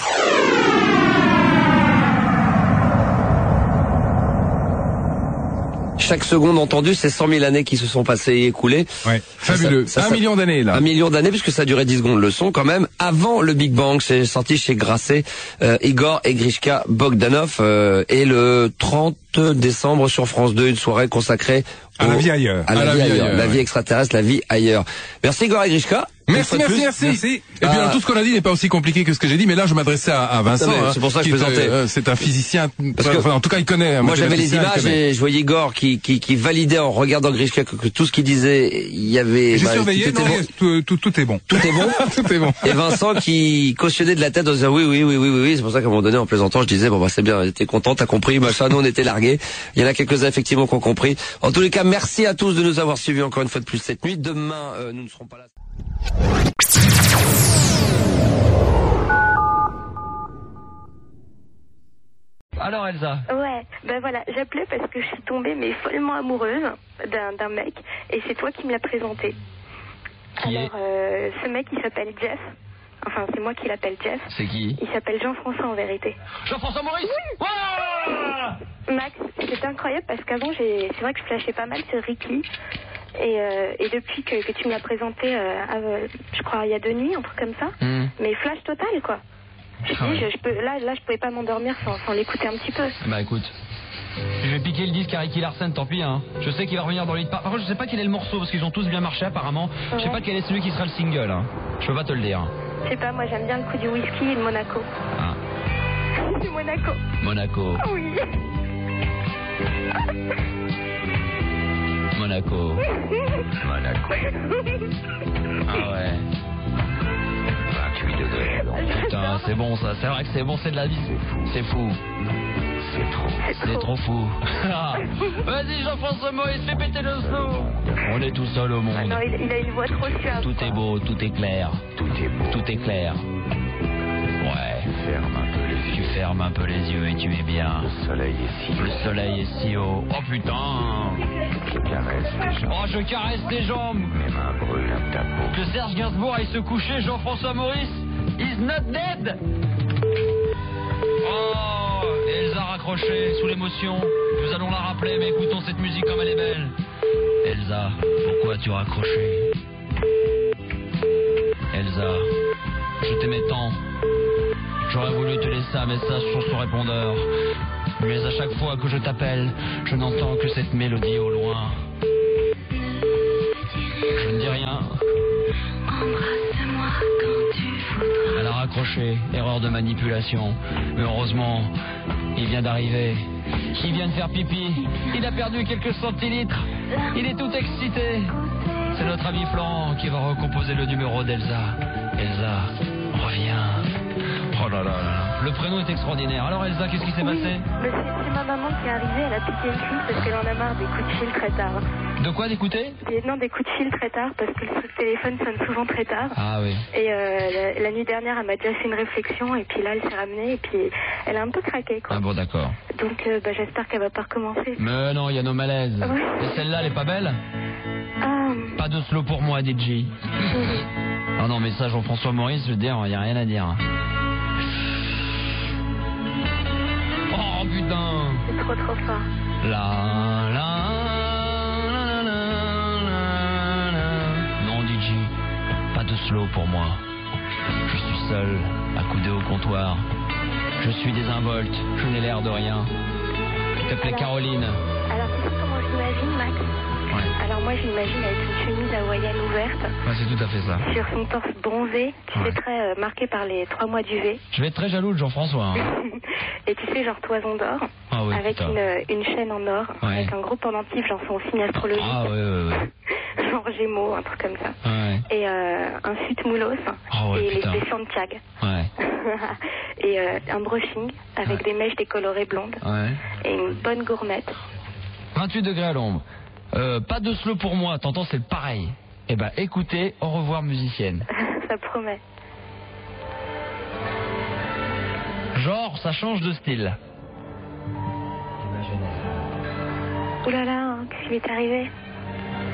Speaker 5: Chaque seconde entendue, c'est cent mille années qui se sont passées et écoulées.
Speaker 7: Ouais, fabuleux. Ça, ça, un ça, million d'années, là.
Speaker 5: Un million d'années, puisque ça a duré dix secondes le son, quand même. Avant le Big Bang, c'est sorti chez Grasset, euh, Igor et Grishka Bogdanov, euh, et le trente décembre sur France deux, une soirée consacrée
Speaker 7: à la vie ailleurs.
Speaker 5: À la, à la vie, vie ailleurs. ailleurs. La ouais. vie extraterrestre, la vie ailleurs. Merci Igor et Grishka.
Speaker 7: Merci, merci, merci, merci. Et puis alors, tout ce qu'on a dit n'est pas aussi compliqué que ce que j'ai dit, mais là je m'adressais à, à Vincent.
Speaker 5: Hein, c'est pour ça que je présentais.
Speaker 7: Euh, c'est un physicien. Parce que, enfin, en tout cas, il connaît.
Speaker 5: Moi, j'avais les images et je voyais Igor qui, qui, qui validait en regardant Grishka que, que tout ce qu'il disait, il y avait.
Speaker 7: J'ai bah, surveillé.
Speaker 5: Tout,
Speaker 7: non,
Speaker 5: bon.
Speaker 7: tout, tout, tout est bon.
Speaker 5: Tout est bon.
Speaker 7: Tout est bon.
Speaker 5: Et Vincent qui cautionnait de la tête en disant oui, oui, oui, oui, oui, oui. C'est pour ça qu'à un moment donné, en plaisantant, je disais bon bah c'est bien, t'es content, t'as compris, machin. Nous on était largués. Il y en a quelques-uns effectivement qui ont compris. En tous les cas, merci à tous de nous avoir suivis encore une fois de plus cette nuit. Demain, euh, nous ne serons pas là. Alors Elsa.
Speaker 11: Ouais, ben voilà, j'appelais parce que je suis tombée mais follement amoureuse d'un, d'un mec et c'est toi qui me l'as présenté.
Speaker 5: Qui
Speaker 11: Alors, euh, ce mec il s'appelle Jeff. Enfin, c'est moi qui l'appelle Jeff.
Speaker 5: C'est qui?
Speaker 11: Il s'appelle Jean-François en vérité.
Speaker 5: Jean-François Maurice. Oui. Oh
Speaker 11: Max, c'était incroyable parce qu'avant, j'ai, c'est vrai que je flashais pas mal sur Ricky. Et, euh, et depuis que, que tu me l'as présenté, euh, euh, je crois il y a deux nuits, un truc comme ça. Mm. Mais flash total, quoi. Je, ah dis, ouais. je, je peux, là, là, je pouvais pas m'endormir sans, sans l'écouter un petit peu.
Speaker 5: Bah écoute,
Speaker 12: Je vais piquer le disque à Ricky Larson, tant pis, hein. Je sais qu'il va revenir dans le hit. Par contre, je sais pas quel est le morceau, parce qu'ils ont tous bien marché, apparemment. Je sais pas quel est celui qui sera le single, hein. Je peux pas te le dire.
Speaker 11: Je sais pas, moi j'aime bien le coup du whisky et de Monaco.
Speaker 12: Ah.
Speaker 11: Du Monaco.
Speaker 12: Monaco.
Speaker 11: Oui.
Speaker 12: Monaco. Monaco. Ah ouais. vingt-huit degrés. Putain, c'est bon ça. C'est vrai que c'est bon, c'est de la vie. C'est fou. C'est trop. C'est trop fou. Vas-y Jean-François Moïse, fais péter le slow. On est tout seul au monde.
Speaker 11: Ah non, il, il a une voix trop suave.
Speaker 12: Tout est beau, tout est clair. Tout est beau. Tout est clair. Ouais. Ferme un peu les yeux. Tu fermes un peu les yeux et tu es bien. Le soleil est si haut. Le soleil est si haut. Oh putain. Je caresse tes jambes. Oh, je caresse tes jambes. Mes mains brûlent ta peau. Que Serge Gainsbourg aille se coucher, Jean-François Maurice. He's not dead. Oh, Elsa raccrochée sous l'émotion. Nous allons la rappeler, mais écoutons cette musique comme elle est belle. Elsa, pourquoi as-tu raccroché? Elsa, je t'aimais tant. J'aurais voulu te laisser un message sur son répondeur. Mais à chaque fois que je t'appelle, je n'entends que cette mélodie au loin. Je ne dis rien.
Speaker 13: Embrasse-moi quand tu voudras.
Speaker 12: Elle a raccroché, erreur de manipulation. Mais heureusement, il vient d'arriver. Il vient de faire pipi. Il a perdu quelques centilitres. Il est tout excité. C'est notre ami Florent qui va recomposer le numéro d'Elsa. Elsa, reviens. Oh là là là. Le prénom est extraordinaire. Alors Elsa, qu'est-ce qui s'est
Speaker 11: Oui,
Speaker 12: passé?
Speaker 11: mais c'est, c'est ma maman qui est arrivée, elle a piqué une crise parce qu'elle en a marre des coups de fil très tard.
Speaker 12: De quoi d'écouter?
Speaker 11: Des, non, des coups de fil très tard parce que le téléphone sonne souvent très tard.
Speaker 12: Ah oui.
Speaker 11: Et euh, la, la nuit dernière, elle m'a déjà fait une réflexion et puis là, elle s'est ramenée et puis elle a un peu craqué, quoi.
Speaker 12: Ah bon, d'accord.
Speaker 11: Donc euh, bah, j'espère qu'elle va pas recommencer.
Speaker 12: Mais non, il y a nos malaises.
Speaker 11: Ouais.
Speaker 12: Et celle-là, elle est pas belle?
Speaker 11: Ah.
Speaker 12: Pas de slow pour moi, D J. Ah non, mais ça, Jean-François Maurice, je veux dire, il y a rien à dire. Oh putain.
Speaker 11: C'est trop trop fort.
Speaker 12: La la la la la la. Non, D J, pas de slow pour moi. Je suis seul, accoudé au comptoir. Je suis désinvolte, je n'ai l'air de rien. Je t'appelais Caroline.
Speaker 11: Alors, tu sais comment j'imagine, Max?
Speaker 12: Ouais.
Speaker 11: Alors moi, j'imagine avec une chemise hawaïenne ouverte.
Speaker 12: Ouais, c'est tout à fait ça.
Speaker 11: Sur son torse bronzé, tu
Speaker 12: Ouais.
Speaker 11: sais, très euh, marqué par les trois mois d'U V.
Speaker 12: Je vais être très jaloux de Jean-François. Hein.
Speaker 11: Et tu sais, genre toison d'or,
Speaker 12: Ah oui,
Speaker 11: avec
Speaker 12: putain.
Speaker 11: une, une chaîne en or,
Speaker 12: Ouais.
Speaker 11: avec un gros pendentif, genre son signe astrologique,
Speaker 12: Ah ouais, ouais, ouais.
Speaker 11: genre Gémeaux, un truc comme ça.
Speaker 12: Ouais.
Speaker 11: Et euh, un suite moulos,
Speaker 12: Ah ouais,
Speaker 11: et les,
Speaker 12: putain.
Speaker 11: des Santiago.
Speaker 12: Ouais.
Speaker 11: Et euh, un brushing avec des mèches décolorées blondes.
Speaker 12: Ouais.
Speaker 11: Et une bonne gourmette.
Speaker 12: vingt-huit degrés à l'ombre. Euh, pas de slow pour moi, t'entends, c'est pareil. Eh ben, écoutez, au revoir musicienne.
Speaker 11: Ça promet.
Speaker 12: Genre, ça change de style.
Speaker 11: Ouh là là, hein, qu'est-ce qui m'est arrivé?